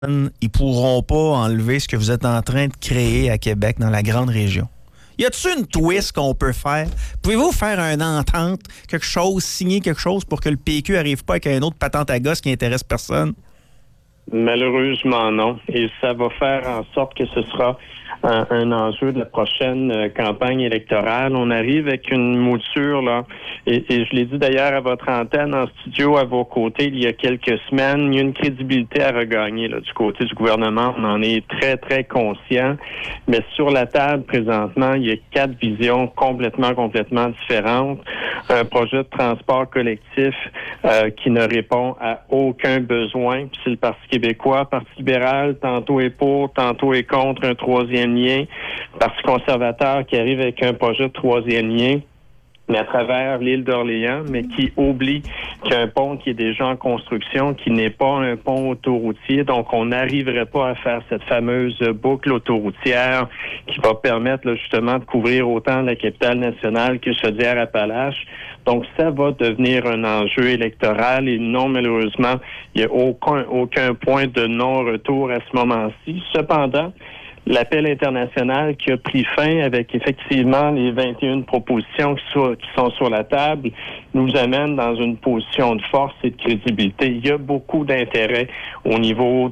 ils pourront pas enlever ce que vous êtes en train de créer à Québec, dans la grande région. Y a-t-il une twist qu'on peut faire? Pouvez-vous faire une entente, quelque chose, signer quelque chose pour que le PQ n'arrive pas avec un autre patente à gosse qui intéresse personne? Malheureusement, non. Et ça va faire en sorte que ce sera un enjeu de la prochaine campagne électorale. On arrive avec une mouture, là, et je l'ai dit d'ailleurs à votre antenne en studio à vos côtés il y a quelques semaines, il y a une crédibilité à regagner là, du côté du gouvernement. On en est très, très conscient. Mais sur la table, présentement, il y a 4 visions complètement différentes. Un projet de transport collectif qui ne répond à aucun besoin. Puis c'est le Parti québécois, Parti libéral, tantôt est pour, tantôt est contre un troisième lien. Parti conservateur qui arrive avec un projet de troisième lien, mais à travers l'île d'Orléans, mais qui oublie qu'un pont qui est déjà en construction, qui n'est pas un pont autoroutier, donc on n'arriverait pas à faire cette fameuse boucle autoroutière qui va permettre là, justement de couvrir autant la capitale nationale que Chaudière-Appalaches. Donc ça va devenir un enjeu électoral et non, malheureusement, il n'y a aucun point de non-retour à ce moment-ci. Cependant, l'appel international qui a pris fin avec effectivement les 21 propositions qui sont sur la table nous amène dans une position de force et de crédibilité. Il y a beaucoup d'intérêt au niveau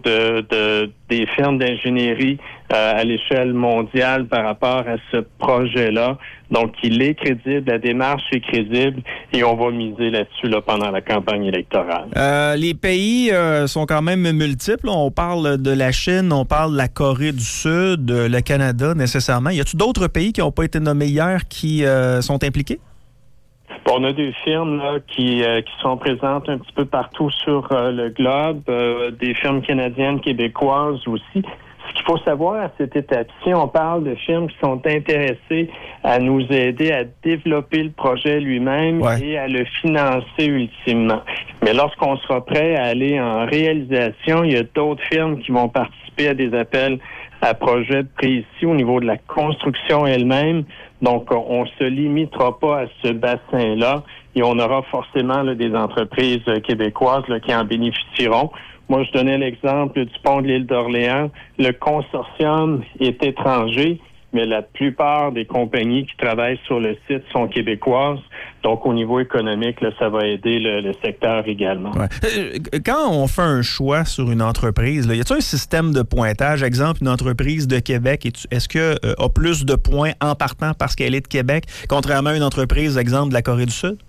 des firmes d'ingénierie à l'échelle mondiale par rapport à ce projet-là. Donc, il est crédible, la démarche est crédible et on va miser là-dessus là, pendant la campagne électorale. Les pays sont quand même multiples. On parle de la Chine, on parle de la Corée du Sud, le Canada nécessairement. Y a-t-il d'autres pays qui n'ont pas été nommés hier qui sont impliqués? On a des firmes là, qui sont présentes un petit peu partout sur le globe, des firmes canadiennes, québécoises aussi. Ce qu'il faut savoir à cette étape-ci, on parle de firmes qui sont intéressées à nous aider à développer le projet lui-même et à le financer ultimement. Mais lorsqu'on sera prêt à aller en réalisation, il y a d'autres firmes qui vont participer à des appels à projets précis au niveau de la construction elle-même. Donc, on se limitera pas à ce bassin-là et on aura forcément là, des entreprises québécoises là, qui en bénéficieront. Moi, je donnais l'exemple du pont de l'île d'Orléans. Le consortium est étranger, mais la plupart des compagnies qui travaillent sur le site sont québécoises. Donc, au niveau économique, là, ça va aider le secteur également. Ouais. Quand on fait un choix sur une entreprise, là, y a-t-il un système de pointage? Exemple, une entreprise de Québec, est-ce qu'elle a plus de points en partant parce qu'elle est de Québec, contrairement à une entreprise, exemple, de la Corée du Sud?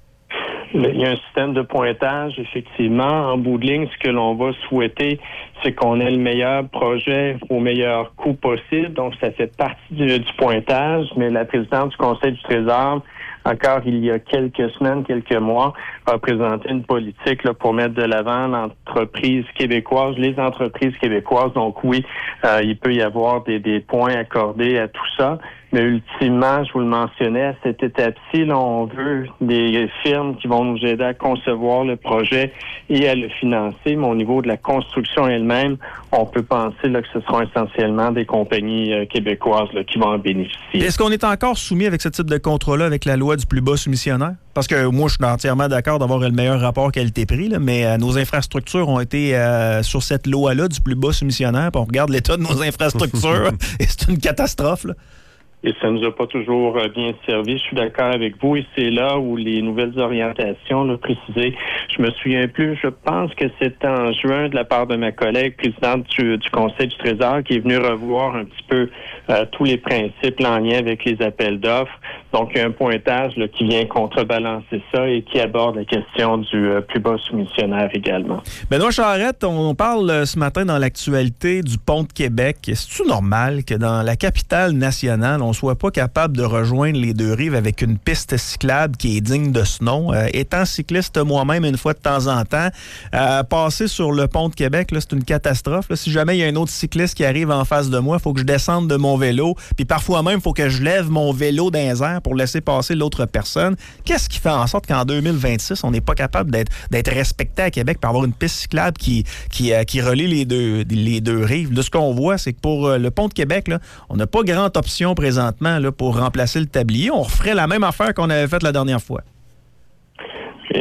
Il y a un système de pointage, effectivement. En bout de ligne, ce que l'on va souhaiter, c'est qu'on ait le meilleur projet au meilleur coût possible. Donc, ça fait partie du pointage, mais la présidente du Conseil du Trésor, encore il y a quelques semaines, quelques mois, a présenté une politique là, pour mettre de l'avant l'entreprise québécoise, les entreprises québécoises. Donc oui, il peut y avoir des points accordés à tout ça. Mais ultimement, je vous le mentionnais, à cette étape-ci, là, on veut des firmes qui vont nous aider à concevoir le projet et à le financer. Mais au niveau de la construction elle-même, on peut penser là, que ce seront essentiellement des compagnies québécoises là, qui vont en bénéficier. Est-ce qu'on est encore soumis avec ce type de contrat-là avec la loi du plus bas soumissionnaire? Parce que moi, je suis entièrement d'accord d'avoir le meilleur rapport qualité-prix, là, mais nos infrastructures ont été sur cette loi-là du plus bas soumissionnaire. Puis on regarde l'état de nos infrastructures et c'est une catastrophe, là. Et ça nous a pas toujours bien servi. Je suis d'accord avec vous. Et c'est là où les nouvelles orientations, là, précisées, je me souviens plus. Je pense que c'était en juin de la part de ma collègue présidente du Conseil du Trésor qui est venue revoir un petit peu tous les principes là, en lien avec les appels d'offres. Donc, il y a un pointage là, qui vient contrebalancer ça et qui aborde la question du plus bas soumissionnaire également. Benoît Charette, on parle ce matin dans l'actualité du pont de Québec. Est-ce normal que dans la capitale nationale, on soit pas capable de rejoindre les deux rives avec une piste cyclable qui est digne de ce nom? Étant cycliste moi-même une fois de temps en temps, passer sur le pont de Québec, là, c'est une catastrophe. Là. Si jamais il y a un autre cycliste qui arrive en face de moi, il faut que je descende de mon vélo, puis parfois même, il faut que je lève mon vélo dans les airs pour laisser passer l'autre personne. Qu'est-ce qui fait en sorte qu'en 2026, on n'est pas capable d'être respecté à Québec pour avoir une piste cyclable qui relie les deux rives? De ce qu'on voit, c'est que pour le pont de Québec, là, on n'a pas grande option présentement là, pour remplacer le tablier. On referait la même affaire qu'on avait faite la dernière fois. Et je suis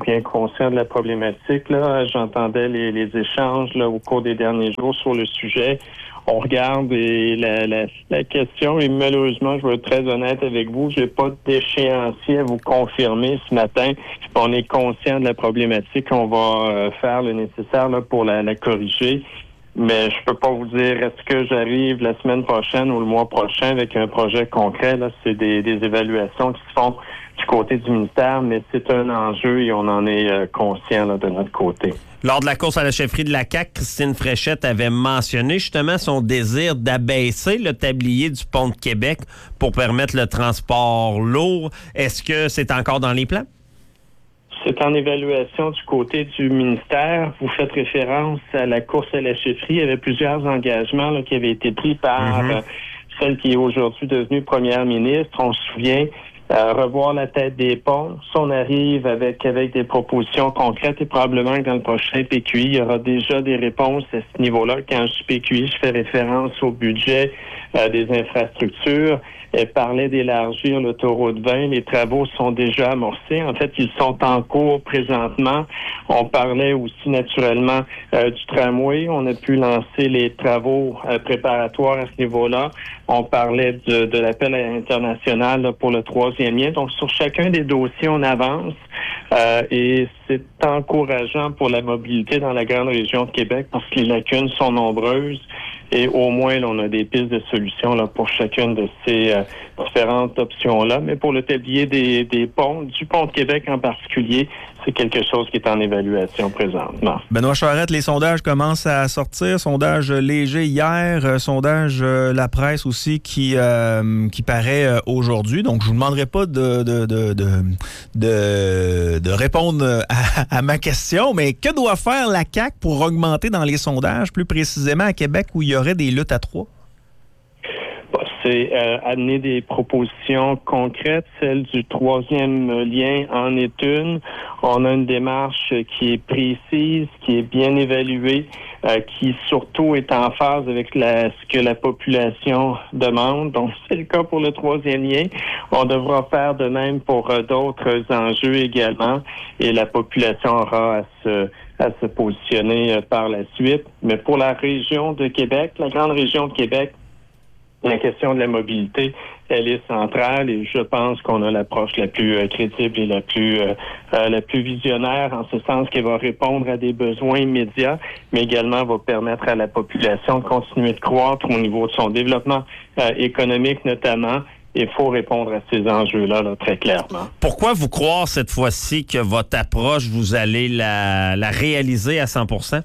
bien conscients de la problématique. Là, j'entendais les échanges là, au cours des derniers jours sur le sujet. On regarde et la question, et malheureusement, je vais être très honnête avec vous, j'ai pas d'échéancier à vous confirmer ce matin. On est conscient de la problématique, on va faire le nécessaire là, pour la corriger. Mais je peux pas vous dire est-ce que j'arrive la semaine prochaine ou le mois prochain avec un projet concret. Là, c'est des évaluations qui se font du côté du ministère, mais c'est un enjeu et on en est conscient là, de notre côté. Lors de la course à la chefferie de la CAQ, Christine Fréchette avait mentionné justement son désir d'abaisser le tablier du pont de Québec pour permettre le transport lourd. Est-ce que c'est encore dans les plans? C'est en évaluation du côté du ministère. Vous faites référence à la course à la chefferie. Il y avait plusieurs engagements là, qui avaient été pris par celle qui est aujourd'hui devenue première ministre. On se souvient revoir la tête des ponts. Si on arrive avec des propositions concrètes et probablement que dans le prochain PQI, il y aura déjà des réponses à ce niveau-là. Quand je dis PQI, je fais référence au budget des infrastructures. Elle parlait d'élargir l'autoroute 20. Les travaux sont déjà amorcés. En fait, ils sont en cours présentement. On parlait aussi naturellement du tramway. On a pu lancer les travaux préparatoires à ce niveau-là. On parlait de l'appel international là, pour le 3e lien. Donc, sur chacun des dossiers, on avance. Et c'est encourageant pour la mobilité dans la grande région de Québec parce que les lacunes sont nombreuses. Et au moins, là, on a des pistes de solutions là, pour chacune de ces différentes options-là. Mais pour le tablier des ponts, du pont de Québec en particulier, c'est quelque chose qui est en évaluation présentement. Benoît Charette, les sondages commencent à sortir. Sondage léger hier, sondage La Presse aussi qui paraît aujourd'hui. Donc, je vous demanderai pas de répondre à ma question, mais que doit faire la CAQ pour augmenter dans les sondages, plus précisément à Québec où il y aurait des luttes à trois? C'est amener des propositions concrètes. Celle du 3e lien en est une. On a une démarche qui est précise, qui est bien évaluée, qui surtout est en phase avec ce que la population demande. Donc, c'est le cas pour le 3e lien. On devra faire de même pour d'autres enjeux également. Et la population aura à se positionner par la suite. Mais pour la région de Québec, la grande région de Québec, la question de la mobilité, elle est centrale et je pense qu'on a l'approche la plus crédible et la plus visionnaire en ce sens qu'elle va répondre à des besoins immédiats, mais également va permettre à la population de continuer de croître au niveau de son développement économique notamment. Il faut répondre à ces enjeux-là là, très clairement. Pourquoi vous croire cette fois-ci que votre approche, vous allez la réaliser à 100%?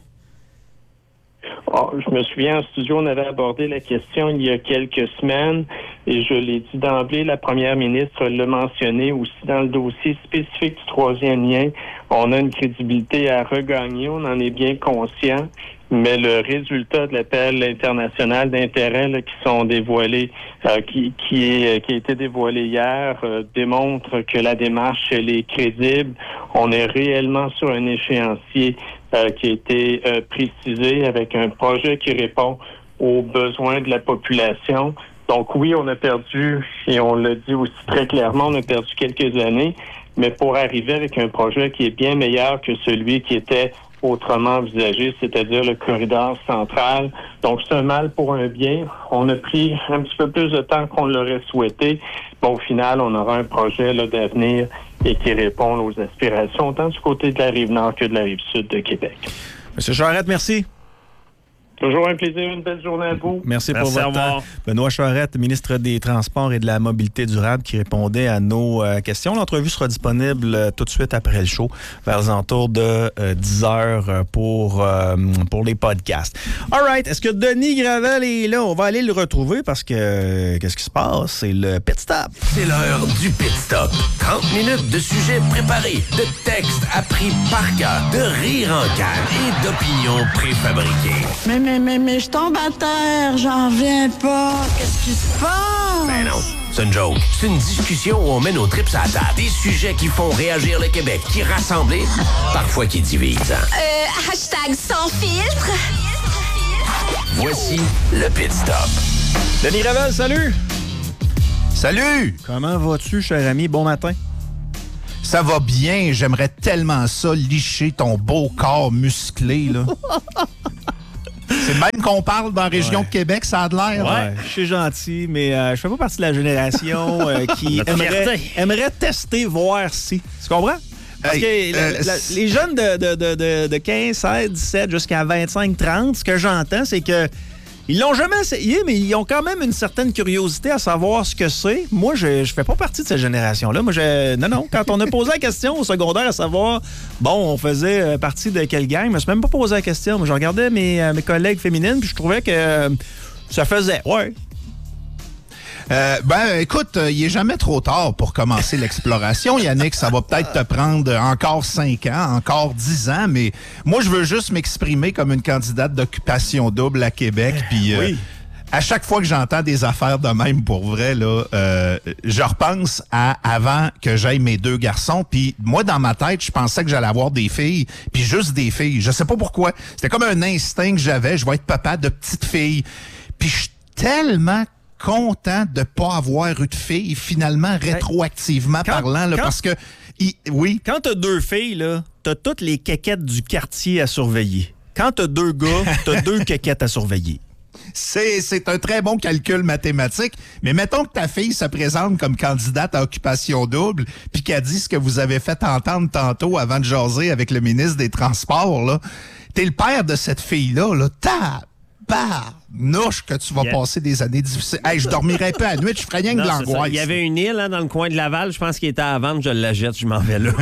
Je me souviens, en studio, on avait abordé la question il y a quelques semaines et je l'ai dit d'emblée, la première ministre l'a mentionné aussi dans le dossier spécifique du 3e lien. On a une crédibilité à regagner, on en est bien conscient, mais le résultat de l'appel international d'intérêt là, qui sont dévoilés, qui a été dévoilé hier, démontre que la démarche elle est crédible. On est réellement sur un échéancier qui a été précisé avec un projet qui répond aux besoins de la population. Donc oui, on a perdu, et on l'a dit aussi très clairement, on a perdu quelques années, mais pour arriver avec un projet qui est bien meilleur que celui qui était autrement envisagé, c'est-à-dire le corridor central. Donc, c'est un mal pour un bien. On a pris un petit peu plus de temps qu'on l'aurait souhaité. Bon, au final, on aura un projet là, d'avenir et qui répond aux aspirations tant du côté de la Rive-Nord que de la Rive-Sud de Québec. Monsieur Charette, merci. Toujours un plaisir, une belle journée à vous. Merci pour votre temps. Benoît Charette, ministre des Transports et de la Mobilité durable, qui répondait à nos questions. L'entrevue sera disponible tout de suite après le show, vers les alentours de 10 heures pour les podcasts. All right. Est-ce que Denis Gravel est là? On va aller le retrouver parce que qu'est-ce qui se passe? C'est le Pit Stop. C'est l'heure du Pit Stop. 30 minutes de sujets préparés, de textes appris par cœur, de rires en canne et d'opinions préfabriquées. Mais je tombe à terre, j'en reviens pas. Qu'est-ce qui se passe? Ben non, c'est une joke. C'est une discussion où on met nos trips à la table. Des sujets qui font réagir le Québec, qui rassemblent, parfois qui divisent. Hashtag sans filtre. Voici le Pit Stop. Denis Gravel, salut! Salut! Comment vas-tu, cher ami? Bon matin. Ça va bien, j'aimerais tellement ça, licher ton beau corps musclé, là. C'est même qu'on parle dans la région de Québec, ça a de l'air. Ouais, je suis gentil, mais je fais pas partie de la génération qui aimerait tester, voir si. Tu comprends? Parce que les jeunes de 15, 16, 17 jusqu'à 25, 30, ce que j'entends, c'est que ils l'ont jamais essayé, mais ils ont quand même une certaine curiosité à savoir ce que c'est. Moi, je fais pas partie de cette génération-là. Moi, non. Quand on a posé la question au secondaire à savoir, on faisait partie de quelle gang, je me suis même pas posé la question. Moi, je regardais mes collègues féminines, puis je trouvais que ça faisait. Ouais. Écoute, il est jamais trop tard pour commencer l'exploration. Yannick, ça va peut-être te prendre encore 5 ans, encore 10 ans, mais moi, je veux juste m'exprimer comme une candidate d'occupation double à Québec. Puis à chaque fois que j'entends des affaires de même, pour vrai, là, je repense à avant que j'aille mes 2 garçons. Puis moi, dans ma tête, je pensais que j'allais avoir des filles, puis juste des filles. Je sais pas pourquoi. C'était comme un instinct que j'avais. Je vais être papa de petites filles. Puis je suis tellement content de pas avoir eu de filles, finalement, rétroactivement parlant, là, parce que... Oui. Quand t'as 2 filles, là, t'as toutes les quéquettes du quartier à surveiller. Quand t'as 2 gars, t'as 2 quéquettes à surveiller. C'est un très bon calcul mathématique, mais mettons que ta fille se présente comme candidate à occupation double, puis qu'elle dit ce que vous avez fait entendre tantôt avant de jaser avec le ministre des Transports, là. T'es le père de cette fille-là, là. Nouche que tu vas passer des années difficiles. Hey, je dormirais pas à la nuit, je ferais rien que de l'angoisse. Il y avait une île dans le coin de Laval, je pense qu'il était à vendre, je la jette, je m'en vais là.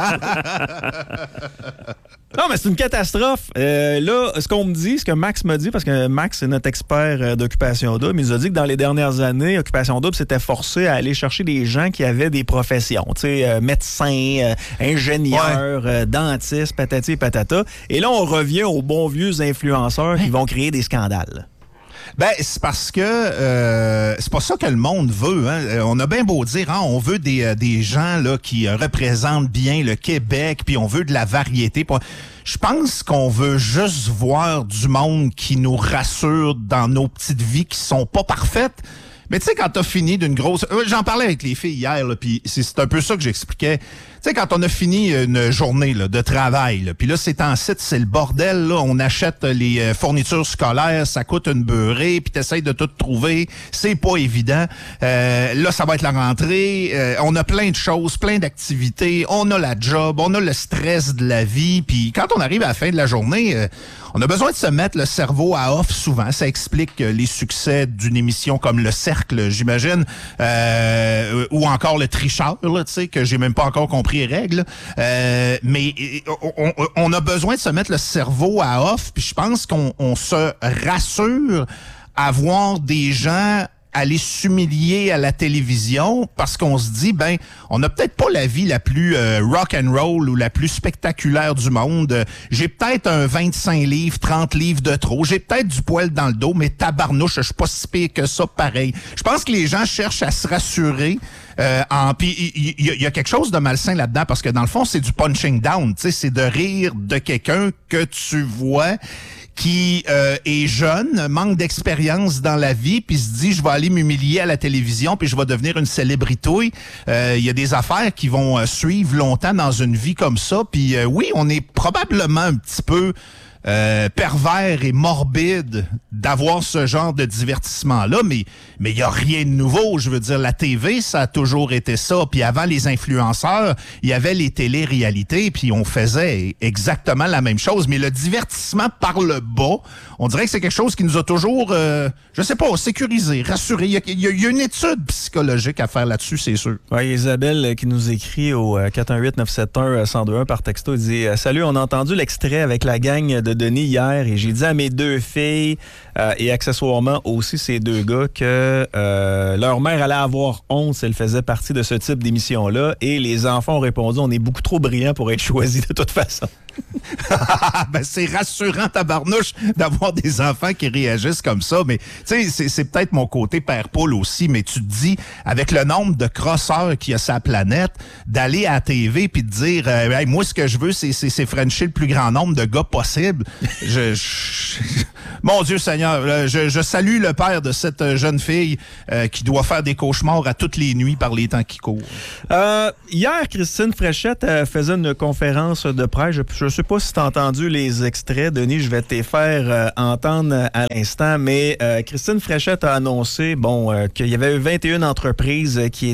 Non, mais c'est une catastrophe. Là, ce qu'on me dit, ce que Max m'a dit, parce que Max, c'est notre expert d'Occupation Double, il nous a dit que dans les dernières années, Occupation Double s'était forcé à aller chercher des gens qui avaient des professions. Tu sais, médecins, ingénieurs, dentistes, patati et patata. Et là, on revient aux bons vieux influenceurs qui vont créer des scandales. C'est parce que c'est pas ça que le monde veut. Hein. On a bien beau dire, on veut des gens là qui représentent bien le Québec, puis on veut de la variété. Je pense qu'on veut juste voir du monde qui nous rassure dans nos petites vies qui sont pas parfaites. Mais tu sais, quand t'as fini d'une grosse... J'en parlais avec les filles hier, puis c'est un peu ça que j'expliquais. Tu sais, quand on a fini une journée là, de travail, puis là, c'est en site, c'est le bordel, là. On achète les fournitures scolaires, ça coûte une beurrée, puis t'essayes de tout trouver. C'est pas évident. Là, ça va être la rentrée. On a plein de choses, plein d'activités. On a la job, on a le stress de la vie. Puis quand on arrive à la fin de la journée... on a besoin de se mettre le cerveau à off souvent. Ça explique les succès d'une émission comme Le Cercle, j'imagine, ou encore Le Tricheur, là, tu sais, que j'ai même pas encore compris les règles. Mais on a besoin de se mettre le cerveau à off, puis je pense qu'on se rassure à voir des gens aller s'humilier à la télévision parce qu'on se dit, on n'a peut-être pas la vie la plus rock and roll ou la plus spectaculaire du monde. J'ai peut-être un 25 livres, 30 livres de trop. J'ai peut-être du poil dans le dos, mais tabarnouche, je suis pas si pire que ça, pareil. Je pense que les gens cherchent à se rassurer. Puis il y a quelque chose de malsain là-dedans parce que dans le fond, c'est du punching down. Tu sais, c'est de rire de quelqu'un que tu vois qui est jeune, manque d'expérience dans la vie, puis se dit, je vais aller m'humilier à la télévision, puis je vais devenir une célébrité. Il y a des affaires qui vont suivre longtemps dans une vie comme ça. Puis oui, on est probablement un petit peu pervers et morbide d'avoir ce genre de divertissement-là, mais il n'y a rien de nouveau. Je veux dire, la TV, ça a toujours été ça. Puis avant les influenceurs, il y avait les télé-réalités, puis on faisait exactement la même chose. Mais le divertissement par le bas, on dirait que c'est quelque chose qui nous a toujours, je sais pas, sécurisé, rassuré. Il y a une étude psychologique à faire là-dessus, c'est sûr. Oui, Isabelle qui nous écrit au 418-971-1021 par texto, elle dit « Salut, on a entendu l'extrait avec la gang de Denis hier et j'ai dit à mes 2 filles et accessoirement aussi ces 2 gars que leur mère allait avoir honte si elle faisait partie de ce type d'émission-là et les enfants ont répondu « On est beaucoup trop brillants pour être choisis de toute façon. » C'est rassurant, tabarnouche, d'avoir des enfants qui réagissent comme ça. Mais tu sais, c'est peut-être mon côté père poule aussi, mais tu te dis, avec le nombre de crosseurs qu'il y a sur la planète, d'aller à la TV puis de dire hey, moi, ce que je veux, c'est frencher le plus grand nombre de gars possible. possible. Mon Dieu Seigneur, je salue le père de cette jeune fille qui doit faire des cauchemars à toutes les nuits par les temps qui courent. Hier, Christine Fréchette faisait une conférence de presse. Je ne sais pas si tu as entendu les extraits, Denis, je vais te les faire entendre à l'instant, mais Christine Fréchette a annoncé qu'il y avait eu 21 entreprises qui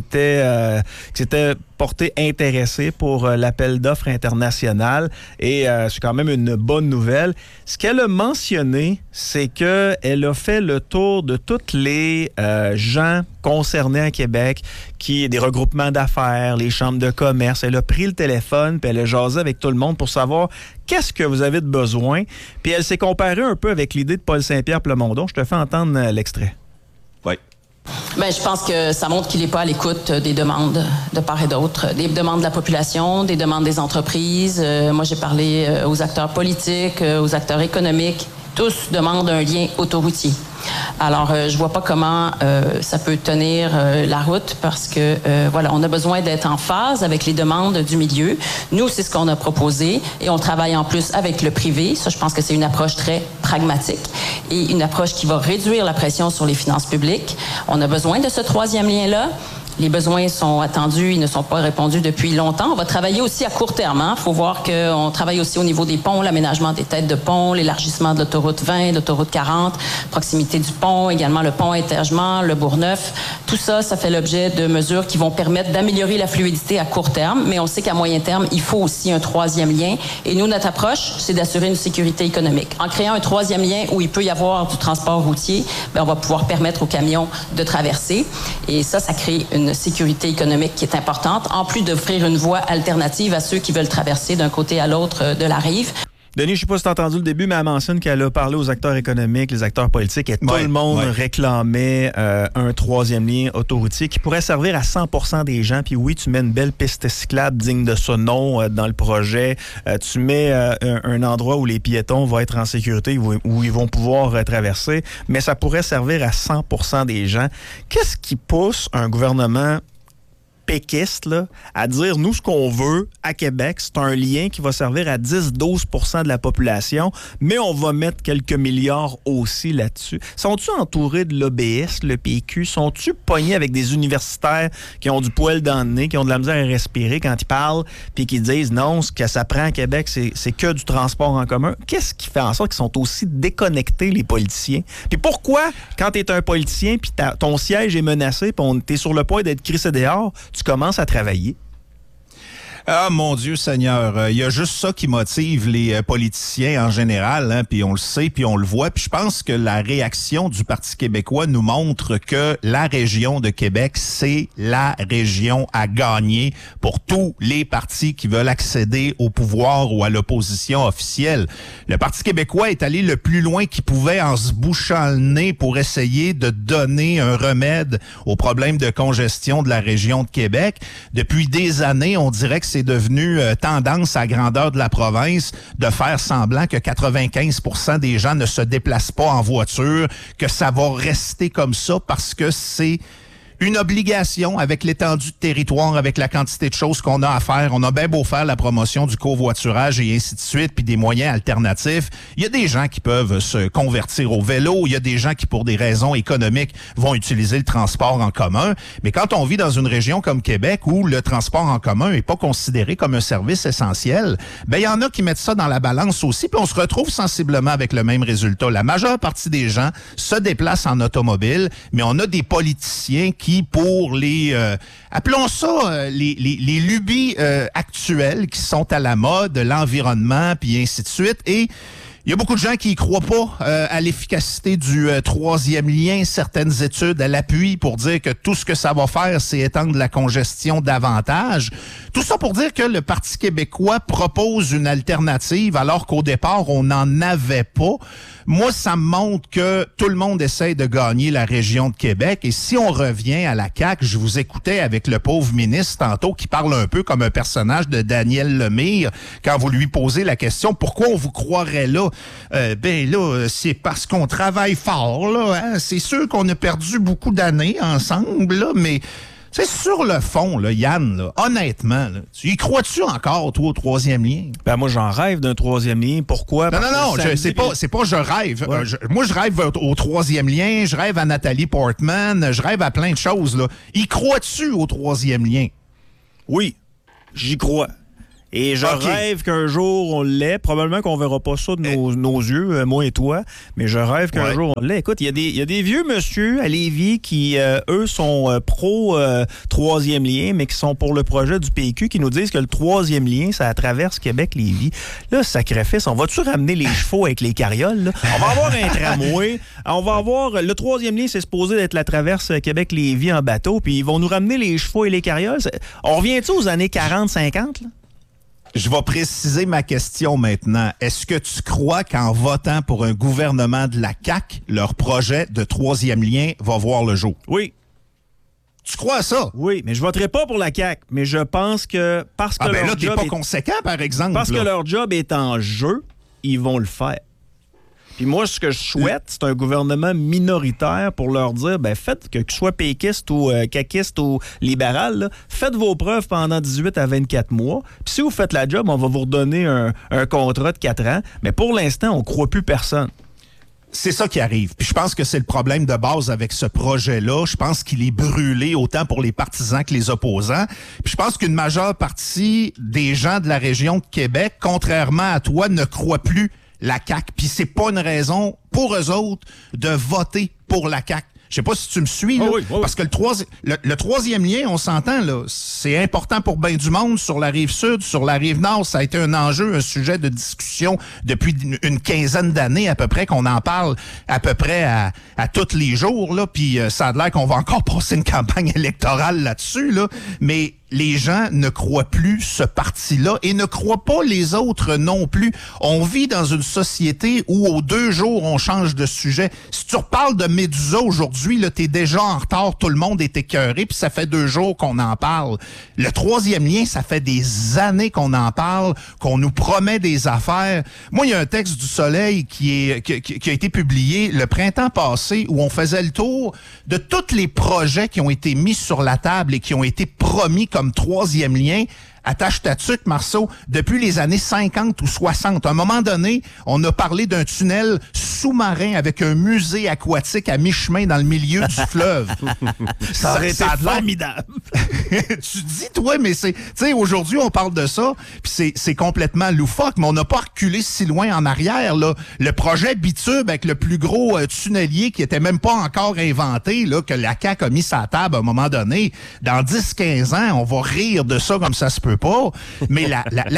s'étaient portées intéressées pour l'appel d'offres international et c'est quand même une bonne nouvelle. Ce qu'elle a mentionné, c'est qu'elle a fait le tour de tous les gens concernés à Québec, des regroupements d'affaires, les chambres de commerce. Elle a pris le téléphone puis elle a jasé avec tout le monde pour savoir qu'est-ce que vous avez de besoin. Puis elle s'est comparée un peu avec l'idée de Paul Saint-Pierre Plamondon. Je te fais entendre l'extrait. Oui. Bien, je pense que ça montre qu'il n'est pas à l'écoute des demandes de part et d'autre, des demandes de la population, des demandes des entreprises. Moi, j'ai parlé aux acteurs politiques, aux acteurs économiques. Tous demandent un lien autoroutier. Alors, je vois pas comment ça peut tenir la route parce que, on a besoin d'être en phase avec les demandes du milieu. Nous, c'est ce qu'on a proposé et on travaille en plus avec le privé. Ça, je pense que c'est une approche très pragmatique et une approche qui va réduire la pression sur les finances publiques. On a besoin de ce troisième lien-là. Les besoins sont attendus, ils ne sont pas répondus depuis longtemps. On va travailler aussi à court terme. Il faut voir qu'on travaille aussi au niveau des ponts, l'aménagement des têtes de pont, l'élargissement de l'autoroute 20, de l'autoroute 40, proximité du pont, également le pont Intergement, le Bourgneuf. Tout ça, ça fait l'objet de mesures qui vont permettre d'améliorer la fluidité à court terme, mais on sait qu'à moyen terme, il faut aussi un troisième lien. Et nous, notre approche, c'est d'assurer une sécurité économique. En créant un troisième lien où il peut y avoir du transport routier, on va pouvoir permettre aux camions de traverser. Et ça crée une sécurité économique qui est importante, en plus d'offrir une voie alternative à ceux qui veulent traverser d'un côté à l'autre de la rive. Denis, je ne sais pas si tu as entendu le début, mais elle mentionne qu'elle a parlé aux acteurs économiques, les acteurs politiques, et tout le monde réclamait un troisième lien autoroutier qui pourrait servir à 100% des gens. Puis oui, tu mets une belle piste cyclable digne de ce nom dans le projet. Tu mets un endroit où les piétons vont être en sécurité, où ils vont pouvoir traverser, mais ça pourrait servir à 100% des gens. Qu'est-ce qui pousse un gouvernement péquiste là, à dire, nous, ce qu'on veut à Québec, c'est un lien qui va servir à 10-12% de la population, mais on va mettre quelques milliards aussi là-dessus. Sont-tu entourés de lobbyistes, le PQ? Sont-tu pognés avec des universitaires qui ont du poil dans le nez, qui ont de la misère à respirer quand ils parlent, puis qui disent, non, ce que ça prend à Québec, c'est que du transport en commun? Qu'est-ce qui fait en sorte qu'ils sont aussi déconnectés, les politiciens? Puis pourquoi, quand tu es un politicien, puis ton siège est menacé, puis tu es sur le point d'être crissé dehors, tu commences à travailler? Ah, mon Dieu Seigneur, il y a juste ça qui motive les politiciens en général, hein, puis on le sait, puis on le voit. Puis je pense que la réaction du Parti québécois nous montre que la région de Québec, c'est la région à gagner pour tous les partis qui veulent accéder au pouvoir ou à l'opposition officielle. Le Parti québécois est allé le plus loin qu'il pouvait en se bouchant le nez pour essayer de donner un remède aux problèmes de congestion de la région de Québec. Depuis des années, on dirait que c'est devenu tendance à la grandeur de la province de faire semblant que 95% des gens ne se déplacent pas en voiture, que ça va rester comme ça parce que c'est une obligation avec l'étendue de territoire, avec la quantité de choses qu'on a à faire. On a bien beau faire la promotion du covoiturage et ainsi de suite, puis des moyens alternatifs. Il y a des gens qui peuvent se convertir au vélo. Il y a des gens qui, pour des raisons économiques, vont utiliser le transport en commun. Mais quand on vit dans une région comme Québec où le transport en commun n'est pas considéré comme un service essentiel, ben il y en a qui mettent ça dans la balance aussi, puis on se retrouve sensiblement avec le même résultat. La majeure partie des gens se déplacent en automobile, mais on a des politiciens qui, pour les, appelons ça, les lubies actuelles qui sont à la mode, l'environnement, puis ainsi de suite. Et il y a beaucoup de gens qui ne croient pas à l'efficacité du troisième lien. Certaines études à l'appui pour dire que tout ce que ça va faire, c'est étendre la congestion davantage. Tout ça pour dire que le Parti québécois propose une alternative alors qu'au départ, on n'en avait pas. Moi, ça me montre que tout le monde essaie de gagner la région de Québec. Et si on revient à la CAQ, je vous écoutais avec le pauvre ministre tantôt qui parle un peu comme un personnage de Daniel Lemire quand vous lui posez la question « Pourquoi on vous croirait là? » Ben là, c'est parce qu'on travaille fort, là. Hein? C'est sûr qu'on a perdu beaucoup d'années ensemble, là, mais C'est sur le fond, là, Yann, là, honnêtement, là, tu y crois-tu encore, toi, au troisième lien? Ben moi, j'en rêve d'un troisième lien. Pourquoi? Non, c'est pas je rêve. Ouais. Moi, je rêve au troisième lien, je rêve à Nathalie Portman, je rêve à plein de choses, là. Y crois-tu au troisième lien? Oui, j'y crois. Et je rêve qu'un jour on l'ait. Probablement qu'on verra pas ça de nos yeux, moi et toi, mais je rêve qu'un jour on l'ait. Écoute, il y a des vieux monsieur à Lévis qui, eux, sont pro troisième lien, mais qui sont pour le projet du PQ, qui nous disent que le troisième lien, ça traverse Québec-Lévis. Là, sacrifice, on va-tu ramener les chevaux avec les carrioles? Là? On va avoir un tramway. On va avoir... Le troisième lien, c'est supposé d'être la traverse Québec-Lévis en bateau, puis ils vont nous ramener les chevaux et les carrioles. On revient-tu aux années 40-50, là? Je vais préciser ma question maintenant. Est-ce que tu crois qu'en votant pour un gouvernement de la CAQ, leur projet de troisième lien va voir le jour? Oui. Tu crois à ça? Oui, mais je voterai pas pour la CAQ. Mais je pense que... parce que là, leur t'es job pas conséquent, par exemple. Parce là. que leur job est en jeu, ils vont le faire. Puis moi, ce que je souhaite, c'est un gouvernement minoritaire pour leur dire, ben faites, que ce soit péquiste ou caquiste ou libéral, là, faites vos preuves pendant 18 à 24 mois. Puis si vous faites la job, on va vous redonner un contrat de 4 ans. Mais pour l'instant, on ne croit plus personne. C'est ça qui arrive. Puis je pense que c'est le problème de base avec ce projet-là. Je pense qu'il est brûlé autant pour les partisans que les opposants. Puis je pense qu'une majeure partie des gens de la région de Québec, contrairement à toi, ne croient plus la CAQ. Puis c'est pas une raison pour eux autres de voter pour la CAQ. Je sais pas si tu me suis, là, parce que le troisième lien, on s'entend, là, c'est important pour bien du monde sur la rive sud, sur la rive nord. Ça a été un enjeu, un sujet de discussion depuis une quinzaine d'années à peu près, qu'on en parle à peu près à tous les jours, là. Puis ça a l'air qu'on va encore passer une campagne électorale là-dessus, là. Mais les gens ne croient plus ce parti-là et ne croient pas les autres non plus. On vit dans une société où aux 2 jours, on change de sujet. Si tu reparles de Médusa aujourd'hui, là, t'es déjà en retard, tout le monde est écœuré, puis ça fait 2 jours qu'on en parle. Le troisième lien, ça fait des années qu'on en parle, qu'on nous promet des affaires. Moi, il y a un texte du Soleil qui a été publié le printemps passé où on faisait le tour de tous les projets qui ont été mis sur la table et qui ont été promis comme troisième lien. Attache ta tuque, Marceau, depuis les années 50 ou 60. À un moment donné, on a parlé d'un tunnel sous-marin avec un musée aquatique à mi-chemin dans le milieu du fleuve. Ça aurait été formidable. Tu dis, toi, mais c'est... Tu sais, aujourd'hui, on parle de ça, puis c'est complètement loufoque, mais on n'a pas reculé si loin en arrière, là. Le projet Bitube avec le plus gros tunnelier qui était même pas encore inventé, là, que la CAQ a mis sa table à un moment donné. Dans 10-15 ans, on va rire de ça comme ça se peut pas, mais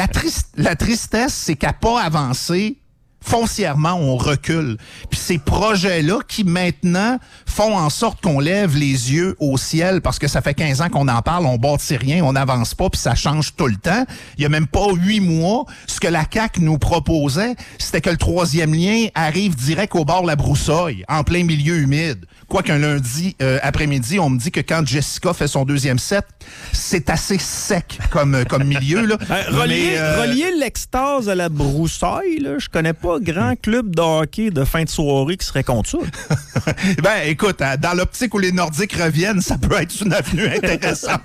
la tristesse, c'est qu'à pas avancer, foncièrement, on recule. Puis ces projets-là qui, maintenant, font en sorte qu'on lève les yeux au ciel, parce que ça fait 15 ans qu'on en parle, on bâtit rien, on n'avance pas, puis ça change tout le temps. Il y a même pas 8 mois, ce que la CAQ nous proposait, c'était que le troisième lien arrive direct au bord de la broussaille, en plein milieu humide. Quoiqu'un lundi après-midi, on me dit que quand Jessica fait son deuxième set, c'est assez sec comme milieu. Là. Relier l'extase à la broussaille, là, je connais pas grand club de hockey de fin de soirée qui serait contre ça. Ben, écoute, dans l'optique où les Nordiques reviennent, ça peut être une avenue intéressante.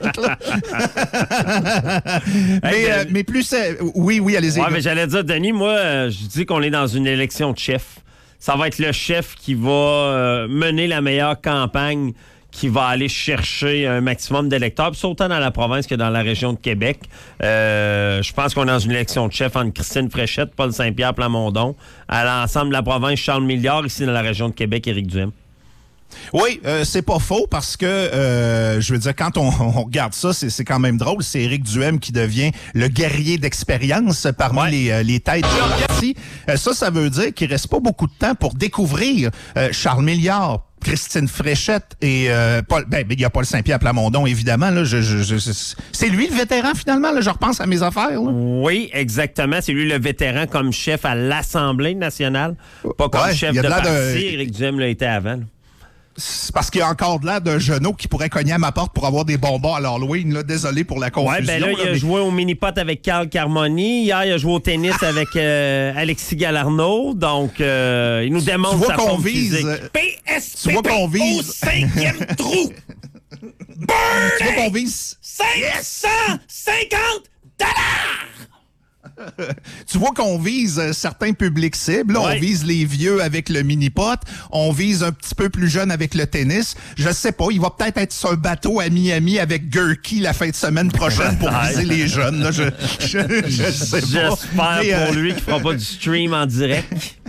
Mais plus... Oui, allez-y. Ouais, mais j'allais dire, Denis, moi, je dis qu'on est dans une élection de chef. Ça va être le chef qui va mener la meilleure campagne, qui va aller chercher un maximum d'électeurs, puis autant dans la province que dans la région de Québec. Je pense qu'on est dans une élection de chef entre Christine Fréchette, Paul Saint-Pierre Plamondon, à l'ensemble de la province, Charles Milliard, ici dans la région de Québec, Éric Duhem. Oui, c'est pas faux parce que, je veux dire, quand on regarde ça, c'est quand même drôle. C'est Éric Duhem qui devient le guerrier d'expérience parmi les têtes de parti. Ça veut dire qu'il reste pas beaucoup de temps pour découvrir Charles Milliard, Christine Fréchette et Paul. Ben, il y a Paul Saint-Pierre Plamondon, évidemment. Là, c'est lui le vétéran, finalement. Là, je repense à mes affaires. Là. Oui, exactement. C'est lui le vétéran comme chef à l'Assemblée nationale. Pas comme chef de parti. Éric Duhem l'a été avant. Là. C'est parce qu'il y a encore de l'air d'un genou qui pourrait cogner à ma porte pour avoir des bonbons à l'Halloween. Là. Désolé pour la confusion. Ouais, ben là, il a joué au mini-pot avec Carl Carmoni. Hier, il a joué au tennis avec Alexis Galarneau. Donc, il nous démontre sa forme physique. PSPP au 5e trou! Tu veux qu'on vise 550 $! Tu vois qu'on vise certains publics cibles. Là, Ouais. on vise les vieux avec le mini-pot. On vise un petit peu plus jeune avec le tennis. Je sais pas, il va peut-être être sur un bateau à Miami avec Gurky la fin de semaine prochaine pour viser les jeunes. Là, je sais pas. J'espère Mais, pour lui qu'il fera pas du stream en direct.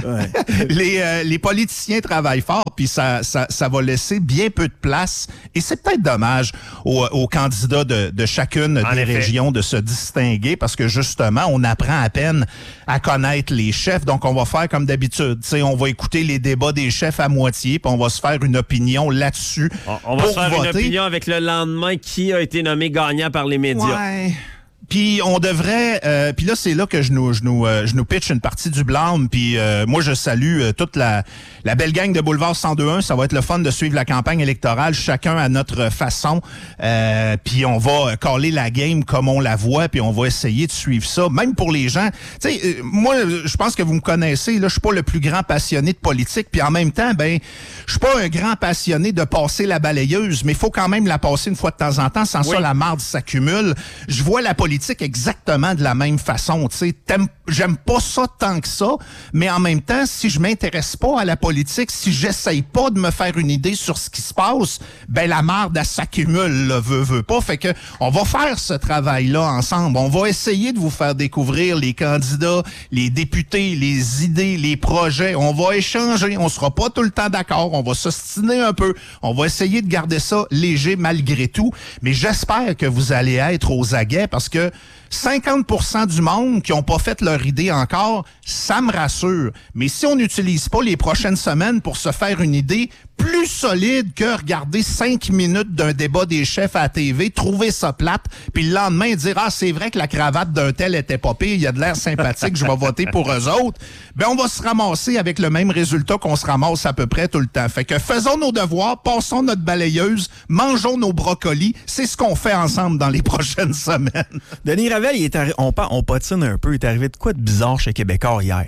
les politiciens travaillent fort, puis ça va laisser bien peu de place. Et c'est peut-être dommage aux candidats de chacune En des effet. régions de se distinguer parce que justement, on apprend à peine à connaître les chefs. Donc, on va faire comme d'habitude. Tu sais, on va écouter les débats des chefs à moitié, puis on va se faire une opinion là-dessus. On va pour se faire voter. une opinion avec le lendemain qui a été nommé gagnant par les médias. Ouais. Puis on devrait, puis là c'est là que je nous pitch une partie du blâme. Puis moi je salue toute la belle gang de Boulevard 102.1. Ça va être le fun de suivre la campagne électorale, chacun à notre façon. Puis on va caler la game comme on la voit, puis on va essayer de suivre ça, même pour les gens. Tu sais, moi je pense que vous me connaissez. Là, je suis pas le plus grand passionné de politique. Puis en même temps, ben je suis pas un grand passionné de passer la balayeuse, mais il faut quand même la passer une fois de temps en temps. Sans ça, la marde s'accumule. Je vois la politique exactement de la même façon. Tu sais, j'aime pas ça tant que ça, mais en même temps, si je m'intéresse pas à la politique, si j'essaye pas de me faire une idée sur ce qui se passe, ben la marde, elle s'accumule, là, veut pas. Fait que on va faire ce travail-là ensemble. On va essayer de vous faire découvrir les candidats, les députés, les idées, les projets. On va échanger. On sera pas tout le temps d'accord. On va s'ostiner un peu. On va essayer de garder ça léger malgré tout. Mais j'espère que vous allez être aux aguets parce que 50% du monde qui n'ont pas fait leur idée encore, ça me rassure. Mais si on n'utilise pas les prochaines semaines pour se faire une idée plus solide que regarder 5 minutes d'un débat des chefs à la TV, trouver ça plate, puis le lendemain dire « Ah, c'est vrai que la cravate d'un tel était pas pire, il y a de l'air sympathique, je vais voter pour eux autres », ben on va se ramasser avec le même résultat qu'on se ramasse à peu près tout le temps. Fait que faisons nos devoirs, passons notre balayeuse, mangeons nos brocolis, c'est ce qu'on fait ensemble dans les prochaines semaines. Denis Ravel, on patine un peu. Il est arrivé de quoi de bizarre chez Québécois hier?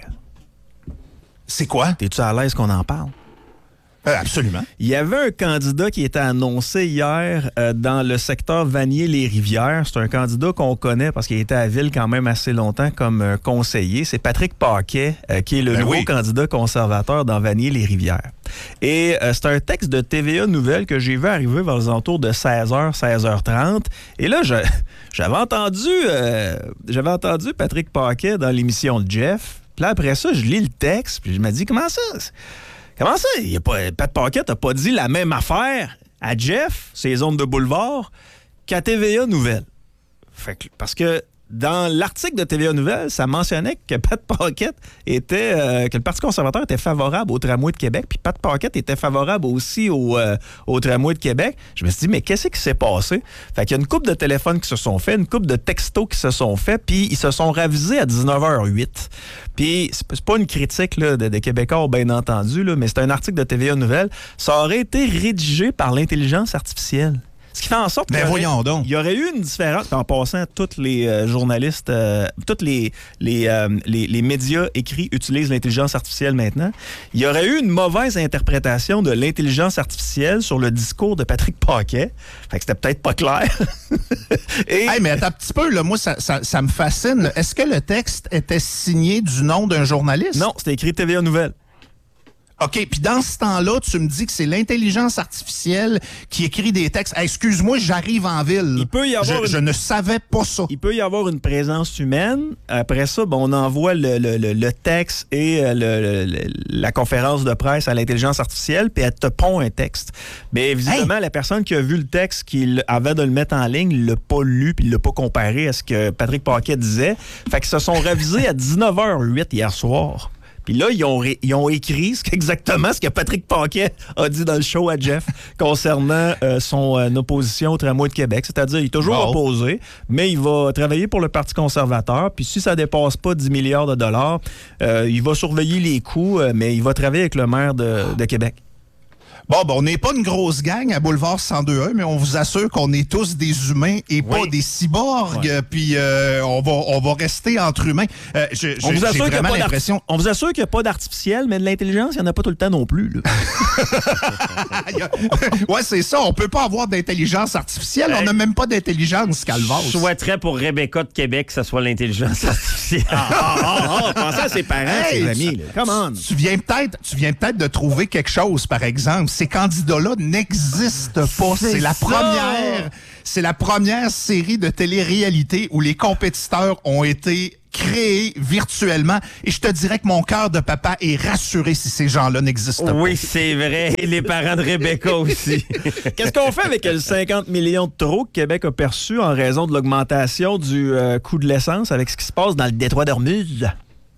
C'est quoi? T'es-tu à l'aise qu'on en parle? Absolument. Il y avait un candidat qui était annoncé hier dans le secteur Vanier-les-Rivières. C'est un candidat qu'on connaît parce qu'il était à la ville quand même assez longtemps comme conseiller. C'est Patrick Paquet, qui est le nouveau candidat conservateur dans Vanier-les-Rivières. Et c'est un texte de TVA Nouvelles que j'ai vu arriver vers les alentours de 16h, 16h30. Et là, j'avais entendu Patrick Paquet dans l'émission de Jeff. Puis là, après ça, je lis le texte, puis je me dis, comment ça? Pat Paquet n'a pas dit la même affaire à Jeff, ses zones de boulevard, qu'à TVA Nouvelles. Parce que dans l'article de TVA Nouvelles, ça mentionnait que Pat Paquet que le Parti conservateur était favorable au tramway de Québec, puis Pat Paquet était favorable aussi au tramway de Québec. Je me suis dit, mais qu'est-ce qui s'est passé? Fait qu'il y a une couple de téléphones qui se sont faits, une couple de textos qui se sont faits, puis ils se sont ravisés à 19h08. Puis c'est pas une critique là, de Québécois, bien entendu, là, mais c'est un article de TVA Nouvelles. Ça aurait été rédigé par l'intelligence artificielle. Ce qui fait en sorte qu'il y aurait eu une différence. En passant, tous les journalistes, tous les médias écrits utilisent l'intelligence artificielle maintenant. Il y aurait eu une mauvaise interprétation de l'intelligence artificielle sur le discours de Patrick Paquet. Fait que c'était peut-être pas clair. Mais attends un petit peu, là, moi, ça me fascine. Là. Est-ce que le texte était signé du nom d'un journaliste? Non, c'était écrit TVA Nouvelles. OK, puis dans ce temps-là, tu me dis que c'est l'intelligence artificielle qui écrit des textes. Hey, excuse-moi, j'arrive en ville. Il peut y avoir je ne savais pas ça. Il peut y avoir une présence humaine. Après ça, on envoie le texte et la conférence de presse à l'intelligence artificielle, puis elle te pond un texte. Mais visiblement, la personne qui a vu le texte, qui avait de le mettre en ligne, il l'a pas lu, puis il l'a pas comparé à ce que Patrick Paquet disait. Fait qu'ils se sont ravisés à 19h08 hier soir. Puis là, ils ont écrit exactement ce que Patrick Paquet a dit dans le show à Jeff concernant son opposition au tramway de Québec. C'est-à-dire, il est toujours opposé, mais il va travailler pour le Parti conservateur. Puis si ça ne dépasse pas 10 milliards de dollars, il va surveiller les coûts, mais il va travailler avec le maire de Québec. Bon, on n'est pas une grosse gang à Boulevard 102.1, mais on vous assure qu'on est tous des humains et pas des cyborgs. Ouais. Puis on va rester entre humains. On vous assure qu'il n'y a pas d'artificiel, mais de l'intelligence, il n'y en a pas tout le temps non plus. Là. Ouais, c'est ça. On peut pas avoir d'intelligence artificielle. On n'a même pas d'intelligence, Calvas. Je souhaiterais pour Rebecca de Québec que ce soit l'intelligence artificielle. Pensez à ses parents, ses amis. Come on. Tu viens peut-être de trouver quelque chose, par exemple. Ces candidats-là n'existent pas. C'est la première série de télé-réalité où les compétiteurs ont été créés virtuellement. Et je te dirais que mon cœur de papa est rassuré si ces gens-là n'existent pas. Oui, c'est vrai. Et les parents de Rebecca aussi. Qu'est-ce qu'on fait avec le 50 millions de trop que Québec a perçu en raison de l'augmentation du coût de l'essence avec ce qui se passe dans le détroit d'Ormuz?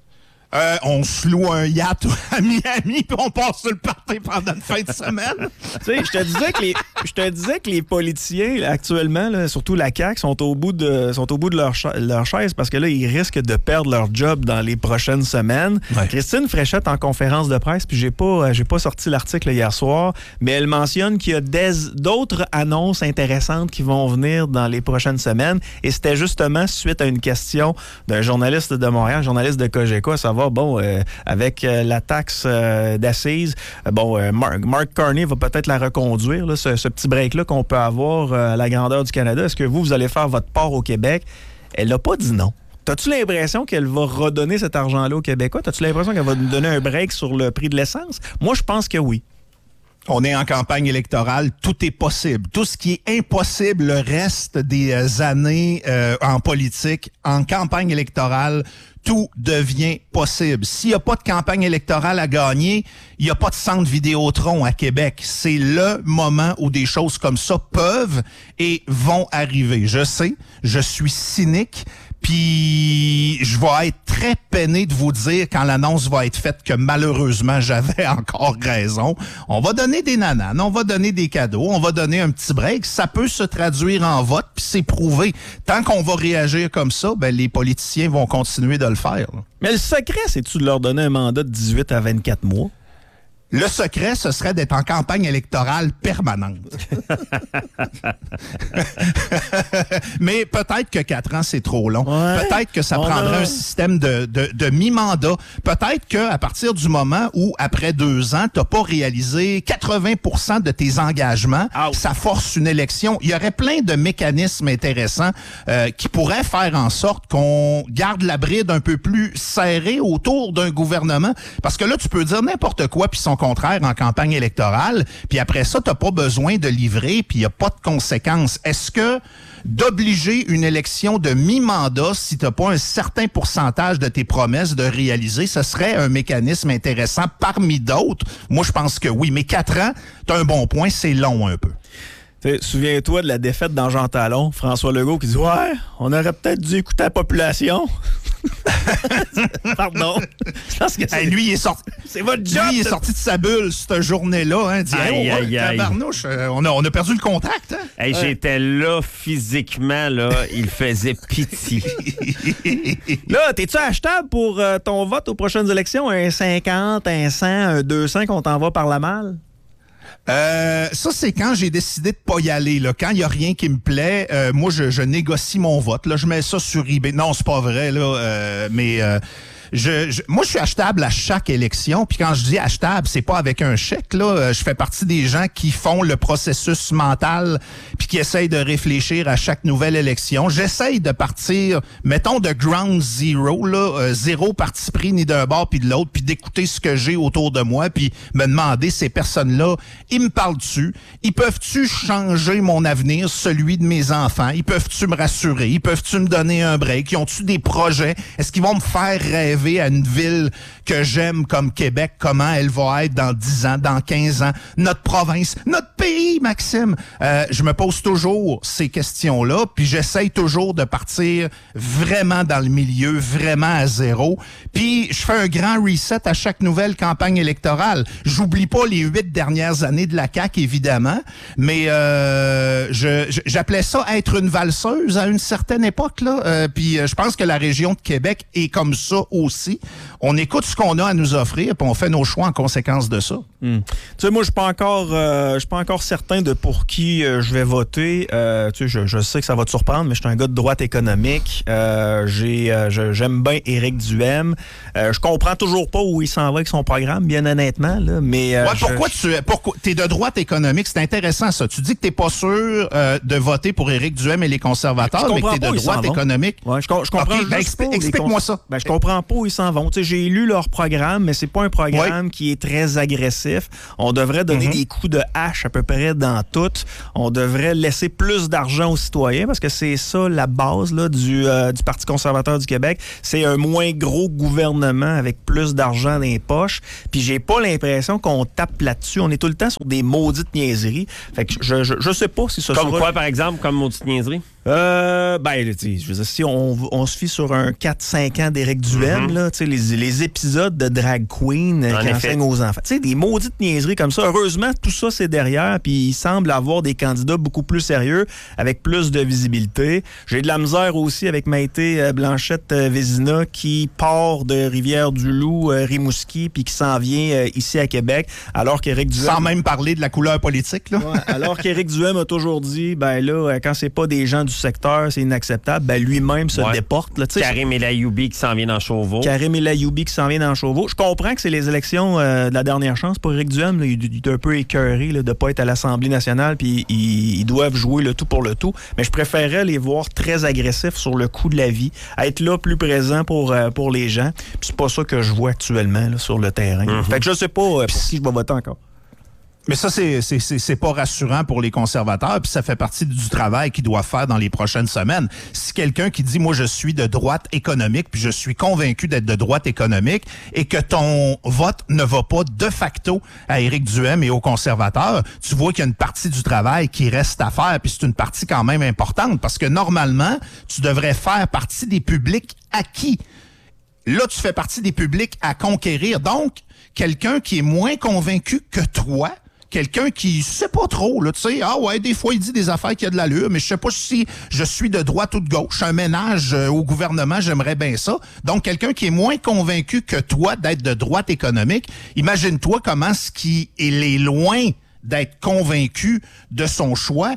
On se loue un yacht à Miami puis on passe sur le party pendant une fin de semaine. Tu sais, je te disais que les politiciens là, actuellement, là, surtout la CAQ, sont au bout de leur chaise parce que là, ils risquent de perdre leur job dans les prochaines semaines. Ouais. Christine Fréchette en conférence de presse, puis j'ai pas sorti l'article hier soir, mais elle mentionne qu'il y a d'autres annonces intéressantes qui vont venir dans les prochaines semaines. Et c'était justement suite à une question d'un journaliste de Montréal, journaliste de Cogeco, à savoir avec la taxe d'assises, Mark Carney va peut-être la reconduire, là, ce petit break-là qu'on peut avoir à la grandeur du Canada. Est-ce que vous allez faire votre part au Québec? Elle n'a pas dit non. T'as-tu l'impression qu'elle va redonner cet argent-là aux Québécois? T'as-tu l'impression qu'elle va nous donner un break sur le prix de l'essence? Moi, je pense que oui. On est en campagne électorale, tout est possible. Tout ce qui est impossible le reste des années en politique, en campagne électorale, tout devient possible. S'il n'y a pas de campagne électorale à gagner, il n'y a pas de centre Vidéotron à Québec. C'est le moment où des choses comme ça peuvent et vont arriver. Je sais, je suis cynique, puis je vais être très peiné de vous dire quand l'annonce va être faite que malheureusement, j'avais encore raison. On va donner des nananes, on va donner des cadeaux, on va donner un petit break. Ça peut se traduire en vote, puis c'est prouvé. Tant qu'on va réagir comme ça, les politiciens vont continuer de le faire. Là. Mais le secret, c'est-tu de leur donner un mandat de 18 à 24 mois? Le secret, ce serait d'être en campagne électorale permanente. Mais peut-être que 4 ans, c'est trop long. Ouais, peut-être que ça prendrait un système de mi-mandat. Peut-être qu'à partir du moment où, après 2 ans, tu n'as pas réalisé 80% de tes engagements, ça force une élection. Il y aurait plein de mécanismes intéressants qui pourraient faire en sorte qu'on garde la bride un peu plus serrée autour d'un gouvernement. Parce que là, tu peux dire n'importe quoi, puis son contraire en campagne électorale, puis après ça, tu n'as pas besoin de livrer, puis il n'y a pas de conséquences. Est-ce que d'obliger une élection de mi-mandat, si tu n'as pas un certain pourcentage de tes promesses de réaliser, ce serait un mécanisme intéressant parmi d'autres? Moi, je pense que oui, mais 4 ans, tu as un bon point, c'est long un peu. T'sais, souviens-toi de la défaite dans Jean Talon, François Legault qui dit « Ouais, on aurait peut-être dû écouter la population. » Pardon. Je pense que lui, il est sorti. C'est votre job. Lui, il est sorti de sa bulle cette journée-là. Hein, dit, tabarnouche, on a perdu le contact. Hein? Hey, j'étais là physiquement, là. Il faisait pitié. Là, t'es-tu achetable pour ton vote aux prochaines élections? Un 50, un 100, un 200 qu'on t'envoie par la malle? Ça, c'est quand j'ai décidé de pas y aller. Là. Quand il y a rien qui me plaît, moi, je négocie mon vote. Là, je mets ça sur eBay. Non, c'est pas vrai, là. Mais moi, je suis achetable à chaque élection. Puis quand je dis achetable, c'est pas avec un chèque. Là, je fais partie des gens qui font le processus mental puis qui essayent de réfléchir à chaque nouvelle élection. J'essaye de partir, mettons, de ground zero, là, zéro parti pris ni d'un bord puis de l'autre, puis d'écouter ce que j'ai autour de moi, puis me demander ces personnes-là, ils me parlent-tu? Ils peuvent-tu changer mon avenir, celui de mes enfants? Ils peuvent-tu me rassurer? Ils peuvent-tu me donner un break? Ils ont-tu des projets? Est-ce qu'ils vont me faire rêver à une ville que j'aime comme Québec? Comment elle va être dans 10 ans, dans 15 ans? Notre province, notre pays, Maxime! Je me pose toujours ces questions-là, puis j'essaye toujours de partir vraiment dans le milieu, vraiment à zéro. Puis je fais un grand reset à chaque nouvelle campagne électorale. J'oublie pas les 8 dernières années de la CAQ, évidemment, mais j'appelais ça être une valseuse à une certaine époque, là. Puis je pense que la région de Québec est comme ça aussi. On écoute ce qu'on a à nous offrir, puis on fait nos choix en conséquence de ça. Tu sais, moi, je suis pas encore certain de pour qui je vais voter. Tu sais, je sais que ça va te surprendre, mais je suis un gars de droite économique. J'aime bien Éric Duhaime. Je comprends toujours pas où il s'en va avec son programme, bien honnêtement. Là, mais pourquoi t'es de droite économique? C'est intéressant, ça. Tu dis que t'es pas sûr de voter pour Éric Duhaime et les conservateurs, mais que t'es de droite économique. Ouais, je comprends. Okay, explique-moi ça. Je comprends pas où ils s'en vont. Tu sais, j'ai lu leur programme, mais c'est pas un programme qui est très agressif. On devrait donner des coups de hache à peu près dans tout. On devrait laisser plus d'argent aux citoyens parce que c'est ça la base là, du Parti conservateur du Québec. C'est un moins gros gouvernement avec plus d'argent dans les poches. Puis j'ai pas l'impression qu'on tape là-dessus. On est tout le temps sur des maudites niaiseries. Fait que je sais pas si ça Comme quoi, par exemple, comme maudite niaiserie? Je veux dire, si on se fie sur un 4-5 ans d'Éric Duhaime, là, les épisodes de drag queen qui enseignent aux enfants. Des maudites niaiseries comme ça. Heureusement, tout ça, c'est derrière, puis il semble avoir des candidats beaucoup plus sérieux, avec plus de visibilité. J'ai de la misère aussi avec Maïté Blanchette-Vézina qui part de Rivière-du-Loup, Rimouski, puis qui s'en vient ici à Québec, alors qu'Éric Duhaime... Sans même parler de la couleur politique, là. Ouais, alors qu'Éric Duhaime a toujours dit, ben là, quand c'est pas des gens du secteur, c'est inacceptable, ben lui-même se déporte. Là, Karim El-Ayoumi qui s'en vient dans Chauveau. Je comprends que c'est les élections de la dernière chance pour Éric Duhaime. Là, il est un peu écœuré là, de ne pas être à l'Assemblée nationale, puis ils doivent jouer le tout pour le tout. Mais je préférerais les voir très agressifs sur le coût de la vie, être là plus présent pour les gens. Puis c'est pas ça que je vois actuellement là, sur le terrain. Fait que je sais pas pour qui je vais voter encore. Mais ça, c'est pas rassurant pour les conservateurs, puis ça fait partie du travail qu'ils doivent faire dans les prochaines semaines. Si quelqu'un qui dit, moi, je suis de droite économique, puis je suis convaincu d'être de droite économique, et que ton vote ne va pas de facto à Éric Duhaime et aux conservateurs, tu vois qu'il y a une partie du travail qui reste à faire, puis c'est une partie quand même importante, parce que normalement, tu devrais faire partie des publics acquis. Là, tu fais partie des publics à conquérir. Donc, quelqu'un qui est moins convaincu que toi, quelqu'un qui sait pas trop, là, tu sais, des fois il dit des affaires qui a de l'allure, mais je sais pas si je suis de droite ou de gauche. Un ménage au gouvernement, j'aimerais bien ça. Donc, quelqu'un qui est moins convaincu que toi d'être de droite économique, imagine-toi comment il est loin d'être convaincu de son choix.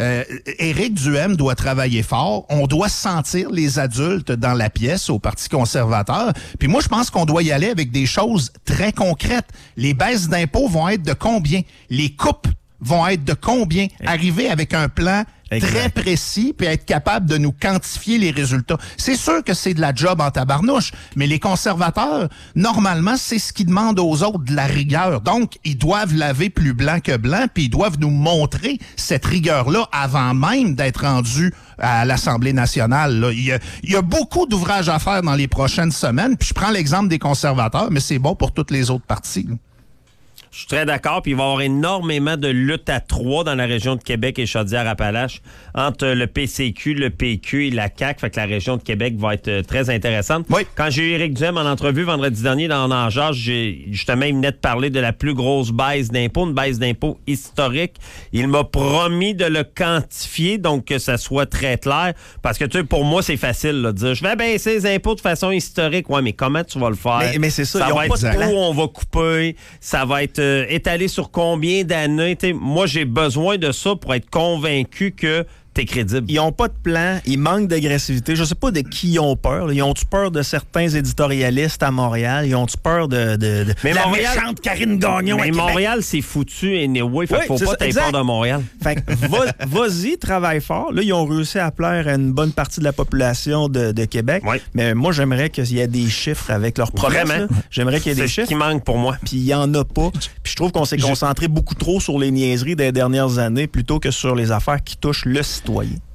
Éric Duhaime doit travailler fort. On doit sentir les adultes dans la pièce au Parti conservateur. Puis moi, je pense qu'on doit y aller avec des choses très concrètes. Les baisses d'impôts vont être de combien? Les coupes vont être de combien? Arriver avec un plan très précis puis être capable de nous quantifier les résultats. C'est sûr que c'est de la job en tabarnouche, mais les conservateurs, normalement, c'est ce qu'ils demandent aux autres, de la rigueur. Donc, ils doivent laver plus blanc que blanc puis ils doivent nous montrer cette rigueur-là avant même d'être rendus à l'Assemblée nationale. Là. Il y a beaucoup d'ouvrages à faire dans les prochaines semaines. Puis je prends l'exemple des conservateurs, mais c'est bon pour toutes les autres parties. Là. Je suis très d'accord. Puis il va y avoir énormément de luttes à trois dans la région de Québec et Chaudière-Appalaches entre le PCQ, le PQ et la CAQ. Fait que la région de Québec va être très intéressante. Oui. Quand j'ai eu Éric Duhaime en entrevue vendredi dernier dans En Jase, justement, il venait de parler de la plus grosse baisse d'impôts, une baisse d'impôts historique. Il m'a promis de le quantifier, donc que ça soit très clair. Parce que, tu sais, pour moi, c'est facile là, de dire, je vais baisser les impôts de façon historique. Ouais, mais comment tu vas le faire? Mais c'est ça. Ça va être où on va couper. Ça va être étalé sur combien d'années? T'sais, moi, j'ai besoin de ça pour être convaincu que t'es crédible. Ils n'ont pas de plan, ils manquent d'agressivité. Je sais pas de qui ils ont peur. Ils ont-tu peur de certains éditorialistes à Montréal? Ils ont-tu peur de mais la Montréal, méchante Karine Gagnon mais Montréal, c'est foutu anyway. Fait qu'il faut pas t'aider peur de Montréal. Fait que vas-y, travaille fort. Là, ils ont réussi à plaire à une bonne partie de la population de Québec. Oui. Mais moi, j'aimerais qu'il y ait des chiffres avec leurs promesses. Vraiment? J'aimerais qu'il y ait des chiffres. C'est ce qui manque pour moi. Puis il y en a pas. Puis je trouve qu'on s'est concentré beaucoup trop sur les niaiseries des dernières années plutôt que sur les affaires qui touchent le citoyen.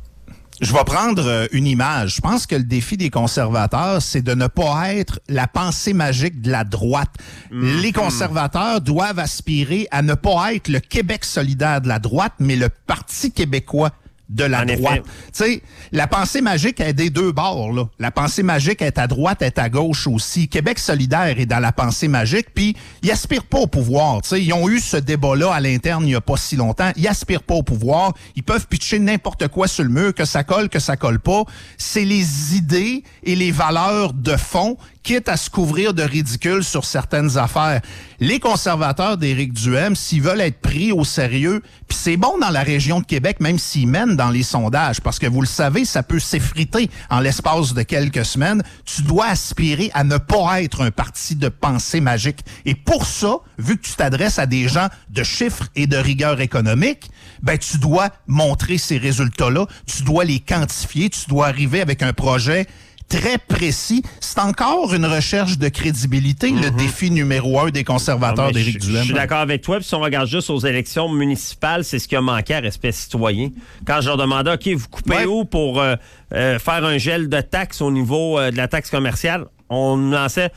Je vais prendre une image. Je pense que le défi des conservateurs, c'est de ne pas être la pensée magique de la droite. Les conservateurs doivent aspirer à ne pas être le Québec solidaire de la droite, mais le Parti québécois de la droite. Tu sais, la pensée magique est des deux bords, là. La pensée magique est à droite, est à gauche aussi. Québec solidaire est dans la pensée magique, puis ils aspirent pas au pouvoir. Tu sais, ils ont eu ce débat-là à l'interne il y a pas si longtemps. Ils aspirent pas au pouvoir. Ils peuvent pitcher n'importe quoi sur le mur, que ça colle pas. C'est les idées et les valeurs de fond, quitte à se couvrir de ridicule sur certaines affaires. Les conservateurs d'Éric Duhem, s'ils veulent être pris au sérieux, puis c'est bon dans la région de Québec, même s'ils mènent dans les sondages, parce que vous le savez, ça peut s'effriter en l'espace de quelques semaines. Tu dois aspirer à ne pas être un parti de pensée magique. Et pour ça, vu que tu t'adresses à des gens de chiffres et de rigueur économique, ben tu dois montrer ces résultats-là, tu dois les quantifier, tu dois arriver avec un projet très précis. C'est encore une recherche de crédibilité, le défi numéro 1 des conservateurs d'Éric Duhem. Je suis d'accord avec toi. Puis si on regarde juste aux élections municipales, c'est ce qui a manqué à Respect citoyen. Quand je leur demandais, OK, vous coupez où pour faire un gel de taxes au niveau de la taxe commerciale? On lançait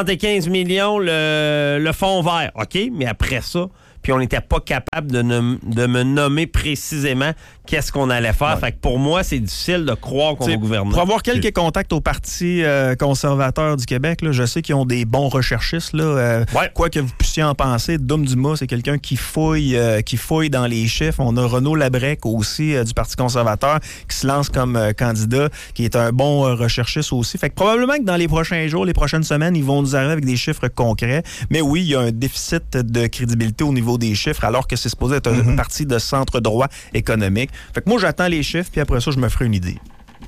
75 millions le fonds vert. OK, mais après ça, puis on n'était pas capable de me nommer précisément qu'est-ce qu'on allait faire. Ouais. Fait que pour moi, c'est difficile de croire qu'on va gouverner. Pour avoir quelques contacts au Parti conservateur du Québec, là, je sais qu'ils ont des bons recherchistes. Là, quoi que vous puissiez en penser, Dom Dumas, c'est quelqu'un qui fouille dans les chiffres. On a Renaud Labrec aussi du Parti conservateur qui se lance comme candidat, qui est un bon recherchiste aussi. Fait que probablement que dans les prochains jours, les prochaines semaines, ils vont nous arriver avec des chiffres concrets. Mais oui, il y a un déficit de crédibilité au niveau des chiffres, alors que c'est supposé être un parti de centre-droit économique. Fait que moi, j'attends les chiffres, puis après ça, je me ferai une idée.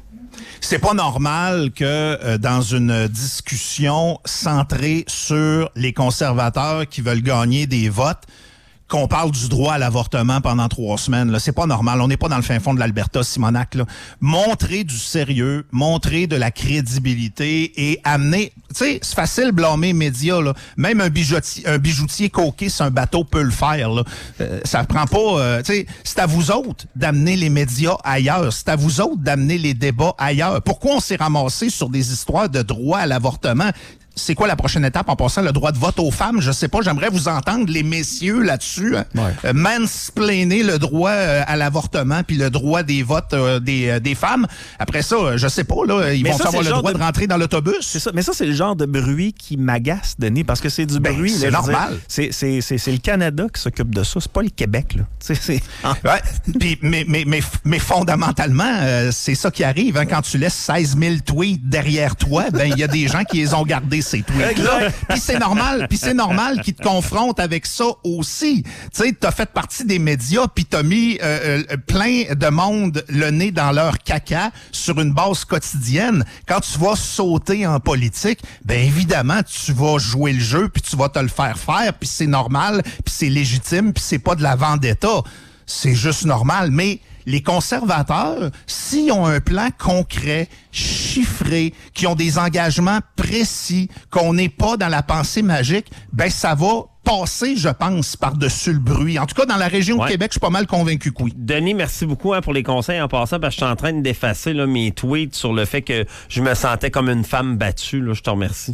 C'est pas normal que dans une discussion centrée sur les conservateurs qui veulent gagner des votes, qu'on parle du droit à l'avortement pendant 3 semaines. Là. C'est pas normal. On n'est pas dans le fin fond de l'Alberta, Simonac. Là. Montrer du sérieux, montrer de la crédibilité et amener... Tu sais, c'est facile blâmer les médias. Là. Même un bijoutier coqué sur un bateau peut le faire. Là. Ça prend pas... tu sais, c'est à vous autres d'amener les médias ailleurs. C'est à vous autres d'amener les débats ailleurs. Pourquoi on s'est ramassé sur des histoires de droit à l'avortement? C'est quoi la prochaine étape en passant le droit de vote aux femmes? Je sais pas, j'aimerais vous entendre, les messieurs, là-dessus. Hein? Ouais. Mansplainer le droit à l'avortement puis le droit des votes des femmes. Après ça, je sais pas, là, ils vont avoir le droit de rentrer dans l'autobus. C'est ça. Mais ça, c'est le genre de bruit qui m'agace, Denis, parce que c'est du bruit. C'est normal. C'est le Canada qui s'occupe de ça, c'est pas le Québec, là. Ouais. Puis, mais fondamentalement, c'est ça qui arrive. Hein? Quand tu laisses 16 000 tweets derrière toi, ben il y a des gens qui les ont gardés ces tweets-là. Puis c'est normal qu'ils te confrontent avec ça aussi. Tu sais, t'as fait partie des médias, puis t'as mis plein de monde le nez dans leur caca sur une base quotidienne. Quand tu vas sauter en politique, ben évidemment, tu vas jouer le jeu, puis tu vas te le faire, puis c'est normal, puis c'est légitime, puis c'est pas de la vendetta. C'est juste normal, mais les conservateurs, s'ils ont un plan concret, chiffré, qui ont des engagements précis, qu'on n'est pas dans la pensée magique, ben ça va passer, je pense, par-dessus le bruit. En tout cas, dans la région de Québec, je suis pas mal convaincu que oui. Denis, merci beaucoup pour les conseils en passant, parce que je suis en train d'effacer là, mes tweets sur le fait que je me sentais comme une femme battue. Là, je te remercie.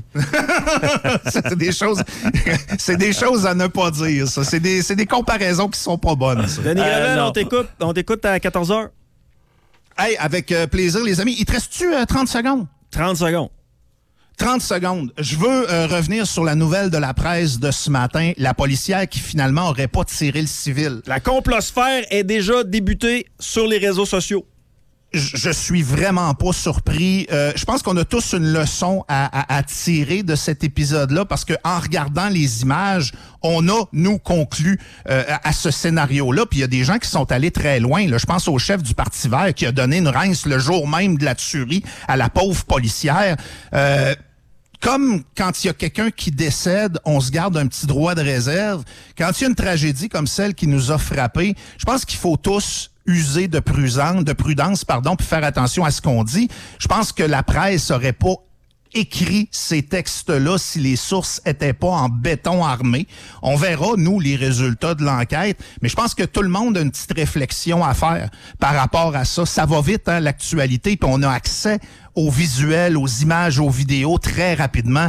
C'est des choses à ne pas dire, ça. C'est des comparaisons qui sont pas bonnes, ça. Denis Gravel, on t'écoute à 14h. Hey, avec plaisir, les amis. Il te reste-tu 30 secondes? 30 secondes. 30 secondes. Je veux revenir sur la nouvelle de la presse de ce matin, la policière qui finalement aurait pas tiré le civil. La complosphère est déjà débutée sur les réseaux sociaux. Je suis vraiment pas surpris. Je pense qu'on a tous une leçon à tirer de cet épisode-là parce que en regardant les images, on a, nous, conclu à ce scénario-là. Puis il y a des gens qui sont allés très loin. Là. Je pense au chef du Parti vert qui a donné une rince le jour même de la tuerie à la pauvre policière. Comme quand il y a quelqu'un qui décède, on se garde un petit droit de réserve. Quand il y a une tragédie comme celle qui nous a frappés, je pense qu'il faut tous user de prudence, puis faire attention à ce qu'on dit. Je pense que la presse aurait pas écrit ces textes-là si les sources étaient pas en béton armé. On verra, nous, les résultats de l'enquête, mais je pense que tout le monde a une petite réflexion à faire par rapport à ça. Ça va vite, hein, l'actualité, puis on a accès aux visuels, aux images, aux vidéos très rapidement.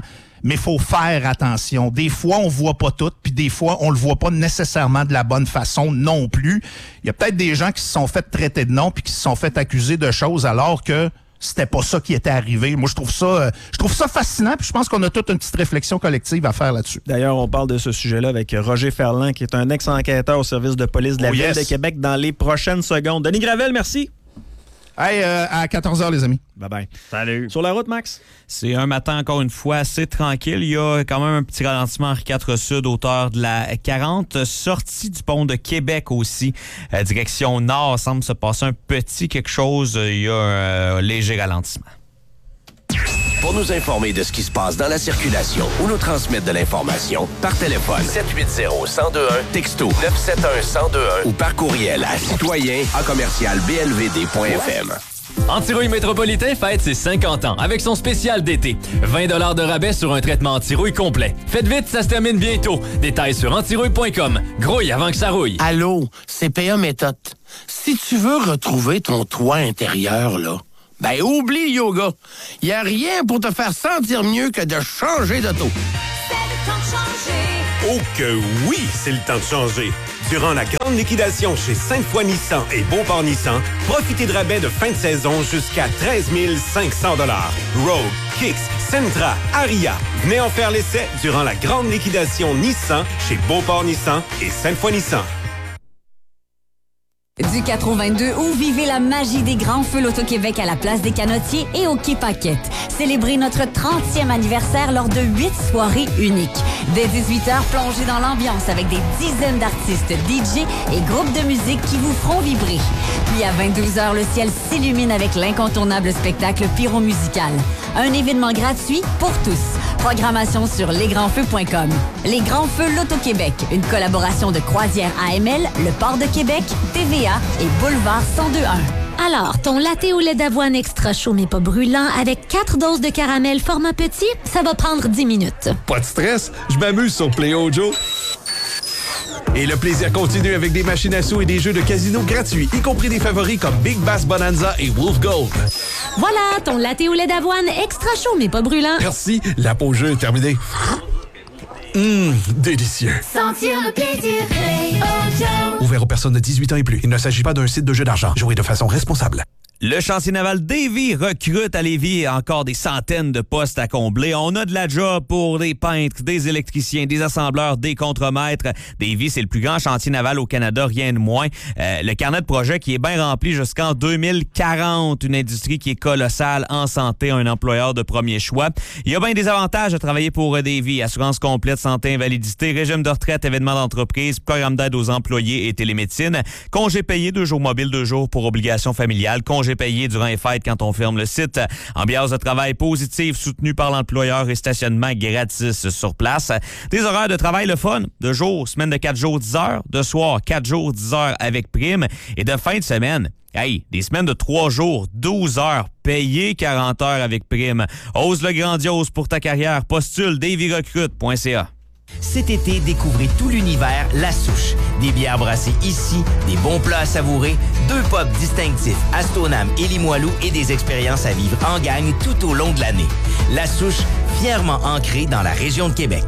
mais il faut faire attention. Des fois, on voit pas tout, puis des fois, on le voit pas nécessairement de la bonne façon non plus. Il y a peut-être des gens qui se sont fait traiter de nom puis qui se sont fait accuser de choses alors que c'était pas ça qui était arrivé. Moi, je trouve ça fascinant, puis je pense qu'on a toute une petite réflexion collective à faire là-dessus. D'ailleurs, on parle de ce sujet-là avec Roger Ferland, qui est un ex-enquêteur au service de police de la Ville de Québec dans les prochaines secondes. Denis Gravel, merci. Hey, à 14h, les amis. Bye-bye. Salut. Sur la route, Max? C'est un matin, encore une fois, assez tranquille. Il y a quand même un petit ralentissement Henri IV Sud, hauteur de la 40. Sortie du pont de Québec aussi. Direction nord, semble se passer un petit quelque chose. Il y a un léger ralentissement. Pour nous informer de ce qui se passe dans la circulation ou nous transmettre de l'information, par téléphone 780-1021, texto 971-1021 ou par courriel à citoyen@blvd.fm. Antirouille Métropolitain fête ses 50 ans avec son spécial d'été. 20 $ de rabais sur un traitement anti-rouille complet. Faites vite, ça se termine bientôt. Détails sur antirouille.com. Grouille avant que ça rouille. Allô, c'est PA Méthode. Si tu veux retrouver ton toit intérieur, là, ben oublie le yoga. Y a rien pour te faire sentir mieux que de changer d'auto. C'est le temps de changer. Oh que oui, c'est le temps de changer. Durant la grande liquidation chez Sainte-Foy Nissan et Beauport Nissan, profitez de rabais de fin de saison jusqu'à 13 500 $. Rogue, Kicks, Sentra, Aria. Venez en faire l'essai durant la grande liquidation Nissan chez Beauport Nissan et Sainte-Foy Nissan. Du 4 au 22 août, vivez la magie des grands feux l'Auto-Québec à la place des Canotiers et au Quai Paquette. Célébrez notre 30e anniversaire lors de 8 soirées uniques. Dès 18h, plongez dans l'ambiance avec des dizaines d'artistes, DJ et groupes de musique qui vous feront vibrer. Puis à 22h, le ciel s'illumine avec l'incontournable spectacle pyromusical. Un événement gratuit pour tous. Programmation sur lesgrandsfeux.com. Les Grands Feux l'Auto-Québec, une collaboration de Croisière AML, le Port de Québec, TVA et Boulevard 1021. Alors, ton latte au lait d'avoine extra chaud mais pas brûlant avec 4 doses de caramel format petit, ça va prendre 10 minutes. Pas de stress, je m'amuse sur Play-O-Joe. Et le plaisir continue avec des machines à sous et des jeux de casino gratuits, y compris des favoris comme Big Bass Bonanza et Wolf Gold. Voilà, ton latte au lait d'avoine extra chaud mais pas brûlant. Merci, la pause jeu est terminée. Délicieux. Sentir le plaisir, Play-O-Joe. Ouvert aux personnes de 18 ans et plus. Il ne s'agit pas d'un site de jeu d'argent. Jouez de façon responsable. Le chantier naval Davy recrute à Lévis encore des centaines de postes à combler. On a de la job pour des peintres, des électriciens, des assembleurs, des contremaîtres. Davy, c'est le plus grand chantier naval au Canada, rien de moins. Le carnet de projet qui est bien rempli jusqu'en 2040. Une industrie qui est colossale en santé, un employeur de premier choix. Il y a bien des avantages à travailler pour Davy. Assurance complète, santé, invalidité, régime de retraite, événements d'entreprise, programme d'aide aux employés et télémédecine. Congé payé 2 jours mobiles, 2 jours pour obligation familiale. Congé payé durant les fêtes quand on ferme le site. Ambiance de travail positive soutenue par l'employeur et stationnement gratis sur place. Des horaires de travail le fun. De jour, semaine de 4 jours, 10 heures. De soir, 4 jours, 10 heures avec prime. Et de fin de semaine, des semaines de 3 jours, 12 heures, payées 40 heures avec prime. Ose le grandiose pour ta carrière. Postule davyrecrute.ca. Cet été, découvrez tout l'univers La Souche. Des bières brassées ici, des bons plats à savourer, 2 pubs distinctifs, Astonam et Limoilou et des expériences à vivre en gang tout au long de l'année. La Souche, fièrement ancrée dans la région de Québec.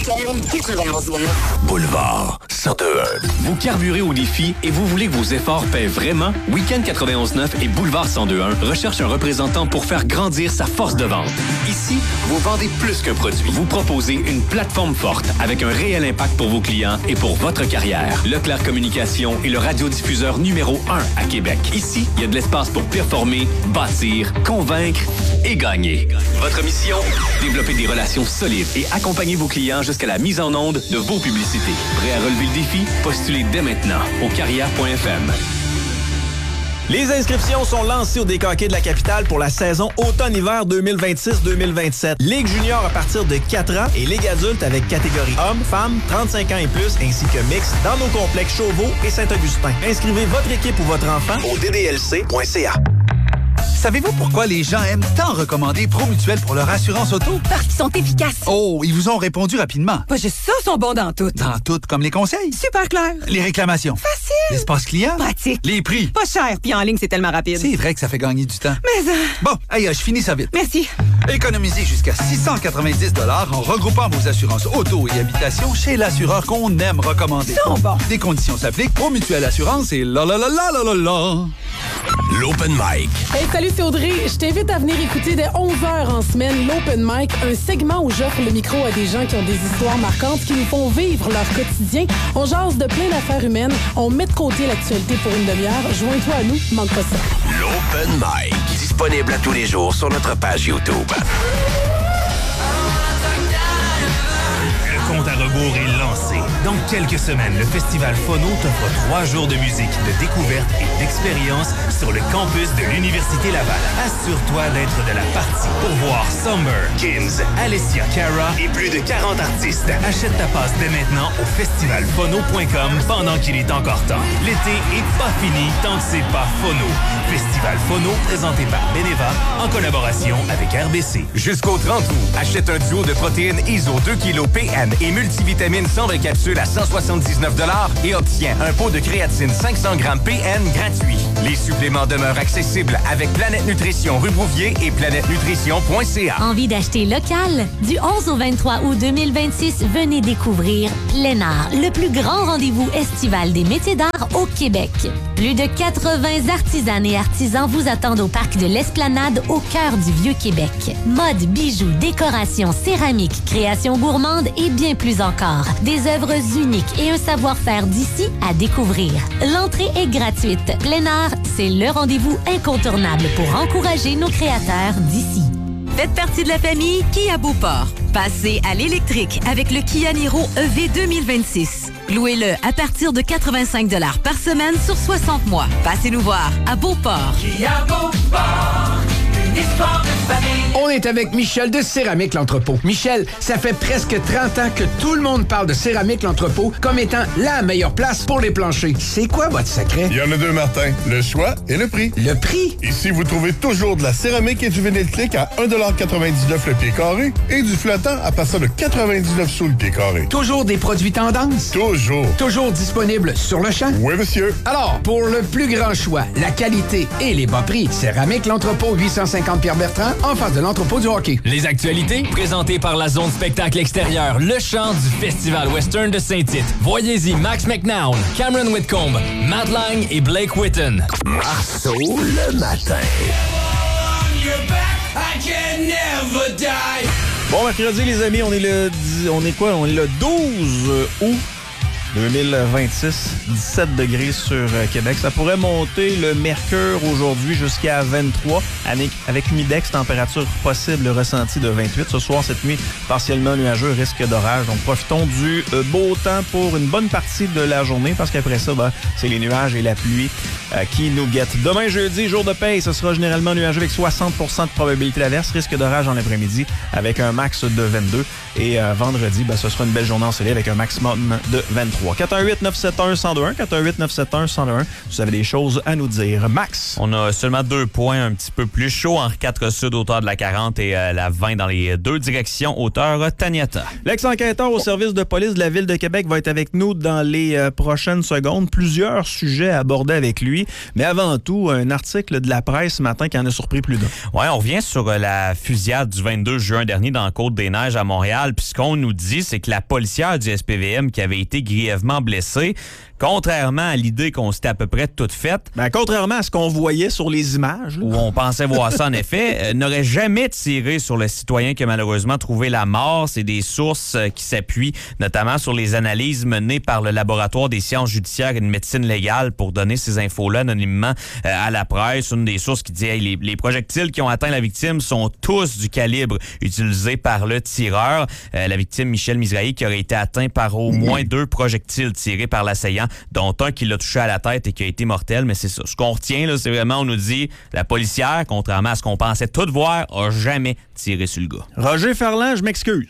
Boulevard 102.1. Vous carburez au défi et vous voulez que vos efforts paient vraiment? Week-end 91.9 et Boulevard 102.1 recherchent un représentant pour faire grandir sa force de vente. Ici, vous vendez plus qu'un produit. Vous proposez une plateforme forte avec un réel impact pour vos clients et pour votre carrière. Leclerc Communication est le radiodiffuseur numéro 1 à Québec. Ici, il y a de l'espace pour performer, bâtir, convaincre et gagner. Votre mission? Développer des relations solides et accompagner vos clients jusqu'à la mise en onde de vos publicités. Prêt à relever le défi? Postulez dès maintenant au carrière.fm. Les inscriptions sont lancées au Décanqué de la capitale pour la saison automne-hiver 2026-2027. Ligue junior à partir de 4 ans et Ligue adulte avec catégorie hommes, femmes, 35 ans et plus, ainsi que mix dans nos complexes Chauveau et Saint-Augustin. Inscrivez votre équipe ou votre enfant au ddlc.ca. Savez-vous pourquoi les gens aiment tant recommander Promutuel pour leur assurance auto? Parce qu'ils sont efficaces. Oh, ils vous ont répondu rapidement. Pas juste ça, sont bons dans tout. Dans tout, comme les conseils. Super clair. Les réclamations. Facile. L'espace client. Pratique. Les prix. Pas cher, puis en ligne, c'est tellement rapide. C'est vrai que ça fait gagner du temps. Mais Bon, je finis ça vite. Merci. Économisez jusqu'à 690 $ en regroupant vos assurances auto et habitation chez l'assureur qu'on aime recommander. Bon. Des conditions s'appliquent pour Mutuelle Assurance et la. L'Open Mic. Hey, salut, c'est Audrey. Je t'invite à venir écouter dès 11h en semaine l'Open Mic, un segment où j'offre le micro à des gens qui ont des histoires marquantes qui nous font vivre leur quotidien. On jase de plein d'affaires humaines, on met de côté l'actualité pour une demi-heure. Joins-toi à nous, manque pas ça. L'Open Mic. Disponible à tous les jours sur notre page YouTube. Le compte à rebours est lancé. Dans quelques semaines, le Festival Phono t'offre 3 jours de musique, de découverte et d'expérience sur le campus de l'Université Laval. Assure-toi d'être de la partie pour voir Summer, Gims, Alessia Cara et plus de 40 artistes. Achète ta passe dès maintenant au festivalphono.com pendant qu'il est encore temps. L'été est pas fini tant que c'est pas Phono. Festival Phono présenté par Beneva en collaboration avec RBC. Jusqu'au 30 août, achète un duo de protéines ISO 2 kg PN et multivitamines 120 capsules à 179 $ et obtiens un pot de créatine 500 g PN gratuit. Les suppléments demeurent accessibles avec Planète Nutrition rue Bouvier et planètenutrition.ca. Envie d'acheter local? Du 11 au 23 août 2026, venez découvrir Plein Art, le plus grand rendez-vous estival des métiers d'art au Québec. Plus de 80 artisanes et artisans vous attendent au parc de l'Esplanade au cœur du Vieux-Québec. Mode, bijoux, décoration, céramique, création gourmande et bien plus encore. Des œuvres uniques et un savoir-faire d'ici à découvrir. L'entrée est gratuite. Plein Art, c'est le rendez-vous incontournable pour encourager nos créateurs d'ici. Faites partie de la famille Kia Beauport. Passez à l'électrique avec le Kia Niro EV 2026. Louez-le à partir de 85 $ par semaine sur 60 mois. Passez nous voir à Beauport. Kia Beauport, une histoire de famille. On est avec Michel de Céramique L'Entrepôt. Michel, ça fait presque 30 ans que tout le monde parle de Céramique L'Entrepôt comme étant la meilleure place pour les planchers. C'est quoi votre secret? Il y en a deux, Martin. Le choix et le prix. Le prix? Ici, vous trouvez toujours de la céramique et du vinyle click à 1,99 $ le pied carré et du flottant à partir de 99 sous le pied carré. Toujours des produits tendance? Toujours. Toujours disponibles sur le champ? Oui, monsieur. Alors, pour le plus grand choix, la qualité et les bas prix, Céramique L'Entrepôt, 850 Pierre-Bertrand, en face de l'entrepôt du hockey. Les actualités, présentées par la zone spectacle extérieur, le chant du Festival Western de Saint-Tite. Voyez-y Max McNown, Cameron Whitcomb, Matt Lang et Blake Whitten. Marceau le matin. Bon mercredi les amis, on est le 12 août 2026, 17 degrés sur Québec. Ça pourrait monter le mercure aujourd'hui jusqu'à 23 avec une index température possible ressentie de 28. Ce soir, cette nuit, partiellement nuageux, risque d'orage. Donc, profitons du beau temps pour une bonne partie de la journée parce qu'après ça, c'est les nuages et la pluie qui nous guettent. Demain, jeudi, jour de paye, ce sera généralement nuageux avec 60% de probabilité d'averse. Risque d'orage en l'après-midi avec un max de 22. Et vendredi, ce sera une belle journée ensoleillée avec un maximum de 23. 418-971-1021, 418-971-1021. Vous avez des choses à nous dire. Max? On a seulement 2 points un petit peu plus chaud. Henri IV Sud, hauteur de la 40 et la 20 dans les 2 directions, hauteur Taniata. L'ex-enquêteur au service de police de la Ville de Québec va être avec nous dans les prochaines secondes. Plusieurs sujets à aborder avec lui. Mais avant tout, un article de la presse ce matin qui en a surpris plus d'un. Oui, on revient sur la fusillade du 22 juin dernier dans la Côte-des-Neiges à Montréal. Puis ce qu'on nous dit, c'est que la policière du SPVM qui avait été grièvement blessée, contrairement à l'idée qu'on s'était à peu près toute faite. Contrairement à ce qu'on voyait sur les images. Où on pensait voir ça, en effet, n'aurait jamais tiré sur le citoyen qui a malheureusement trouvé la mort. C'est des sources qui s'appuient notamment sur les analyses menées par le Laboratoire des sciences judiciaires et de médecine légale pour donner ces infos-là anonymement à la presse. Une des sources qui dit les projectiles qui ont atteint la victime sont tous du calibre utilisé par le tireur. La victime, Michel Mizrahi, qui aurait été atteint par au moins 2 projectiles tirés par l'assaillant, dont un qui l'a touché à la tête et qui a été mortel. Mais c'est ça. Ce qu'on retient, là, c'est vraiment, on nous dit, la policière, contrairement à ce qu'on pensait tout voir, a jamais tiré sur le gars. Roger Ferland, je m'excuse.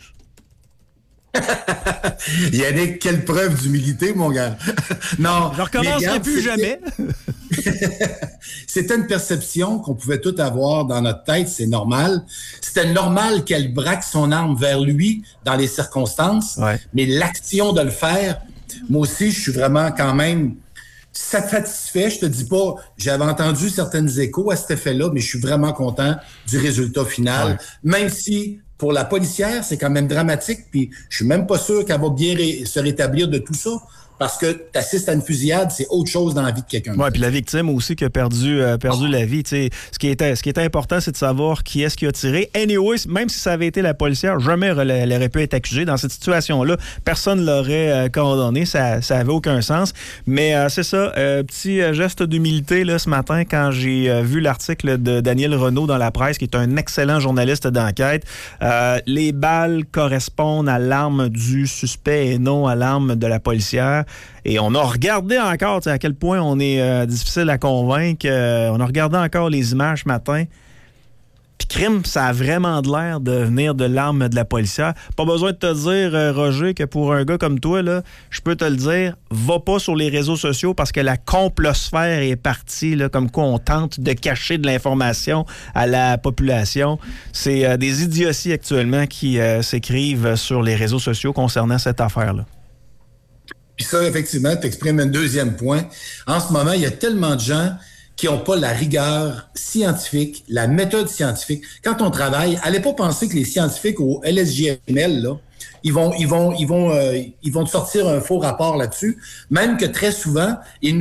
Yannick, quelle preuve d'humilité, mon gars. Non. Je recommencerai plus jamais. C'était une perception qu'on pouvait tout avoir dans notre tête, c'est normal. C'était normal qu'elle braque son arme vers lui dans les circonstances, mais l'action de le faire, moi aussi, je suis vraiment quand même Si ça te satisfait, je te dis pas, j'avais entendu certains échos à cet effet-là, mais je suis vraiment content du résultat final, même si pour la policière, c'est quand même dramatique, puis je suis même pas sûr qu'elle va bien se rétablir de tout ça. Parce que tu assistes à une fusillade, c'est autre chose dans la vie de quelqu'un. Oui, puis la victime aussi qui a perdu la vie. Ce qui était important, c'est de savoir qui est-ce qui a tiré. Anyway, même si ça avait été la policière, jamais elle aurait pu être accusée. Dans cette situation-là, personne ne l'aurait condamné. Ça avait aucun sens. Mais c'est ça, petit geste d'humilité là, ce matin quand j'ai vu l'article de Daniel Renaud dans la presse, qui est un excellent journaliste d'enquête. Les balles correspondent à l'arme du suspect et non à l'arme de la policière. Et on a regardé encore à quel point on est difficile à convaincre. On a regardé encore les images ce matin. Puis crime, ça a vraiment de l'air de venir de l'arme de la policière. Pas besoin de te dire, Roger, que pour un gars comme toi, là, je peux te le dire, va pas sur les réseaux sociaux parce que la complosphère est partie, là, comme quoi on tente de cacher de l'information à la population. C'est des idioties actuellement qui s'écrivent sur les réseaux sociaux concernant cette affaire-là. Puis ça, effectivement, t'exprimes un deuxième point. En ce moment, il y a tellement de gens qui n'ont pas la rigueur scientifique, la méthode scientifique. Quand on travaille, allez pas penser que les scientifiques au LSJML, là, ils vont te sortir un faux rapport là-dessus. Même que très souvent, ils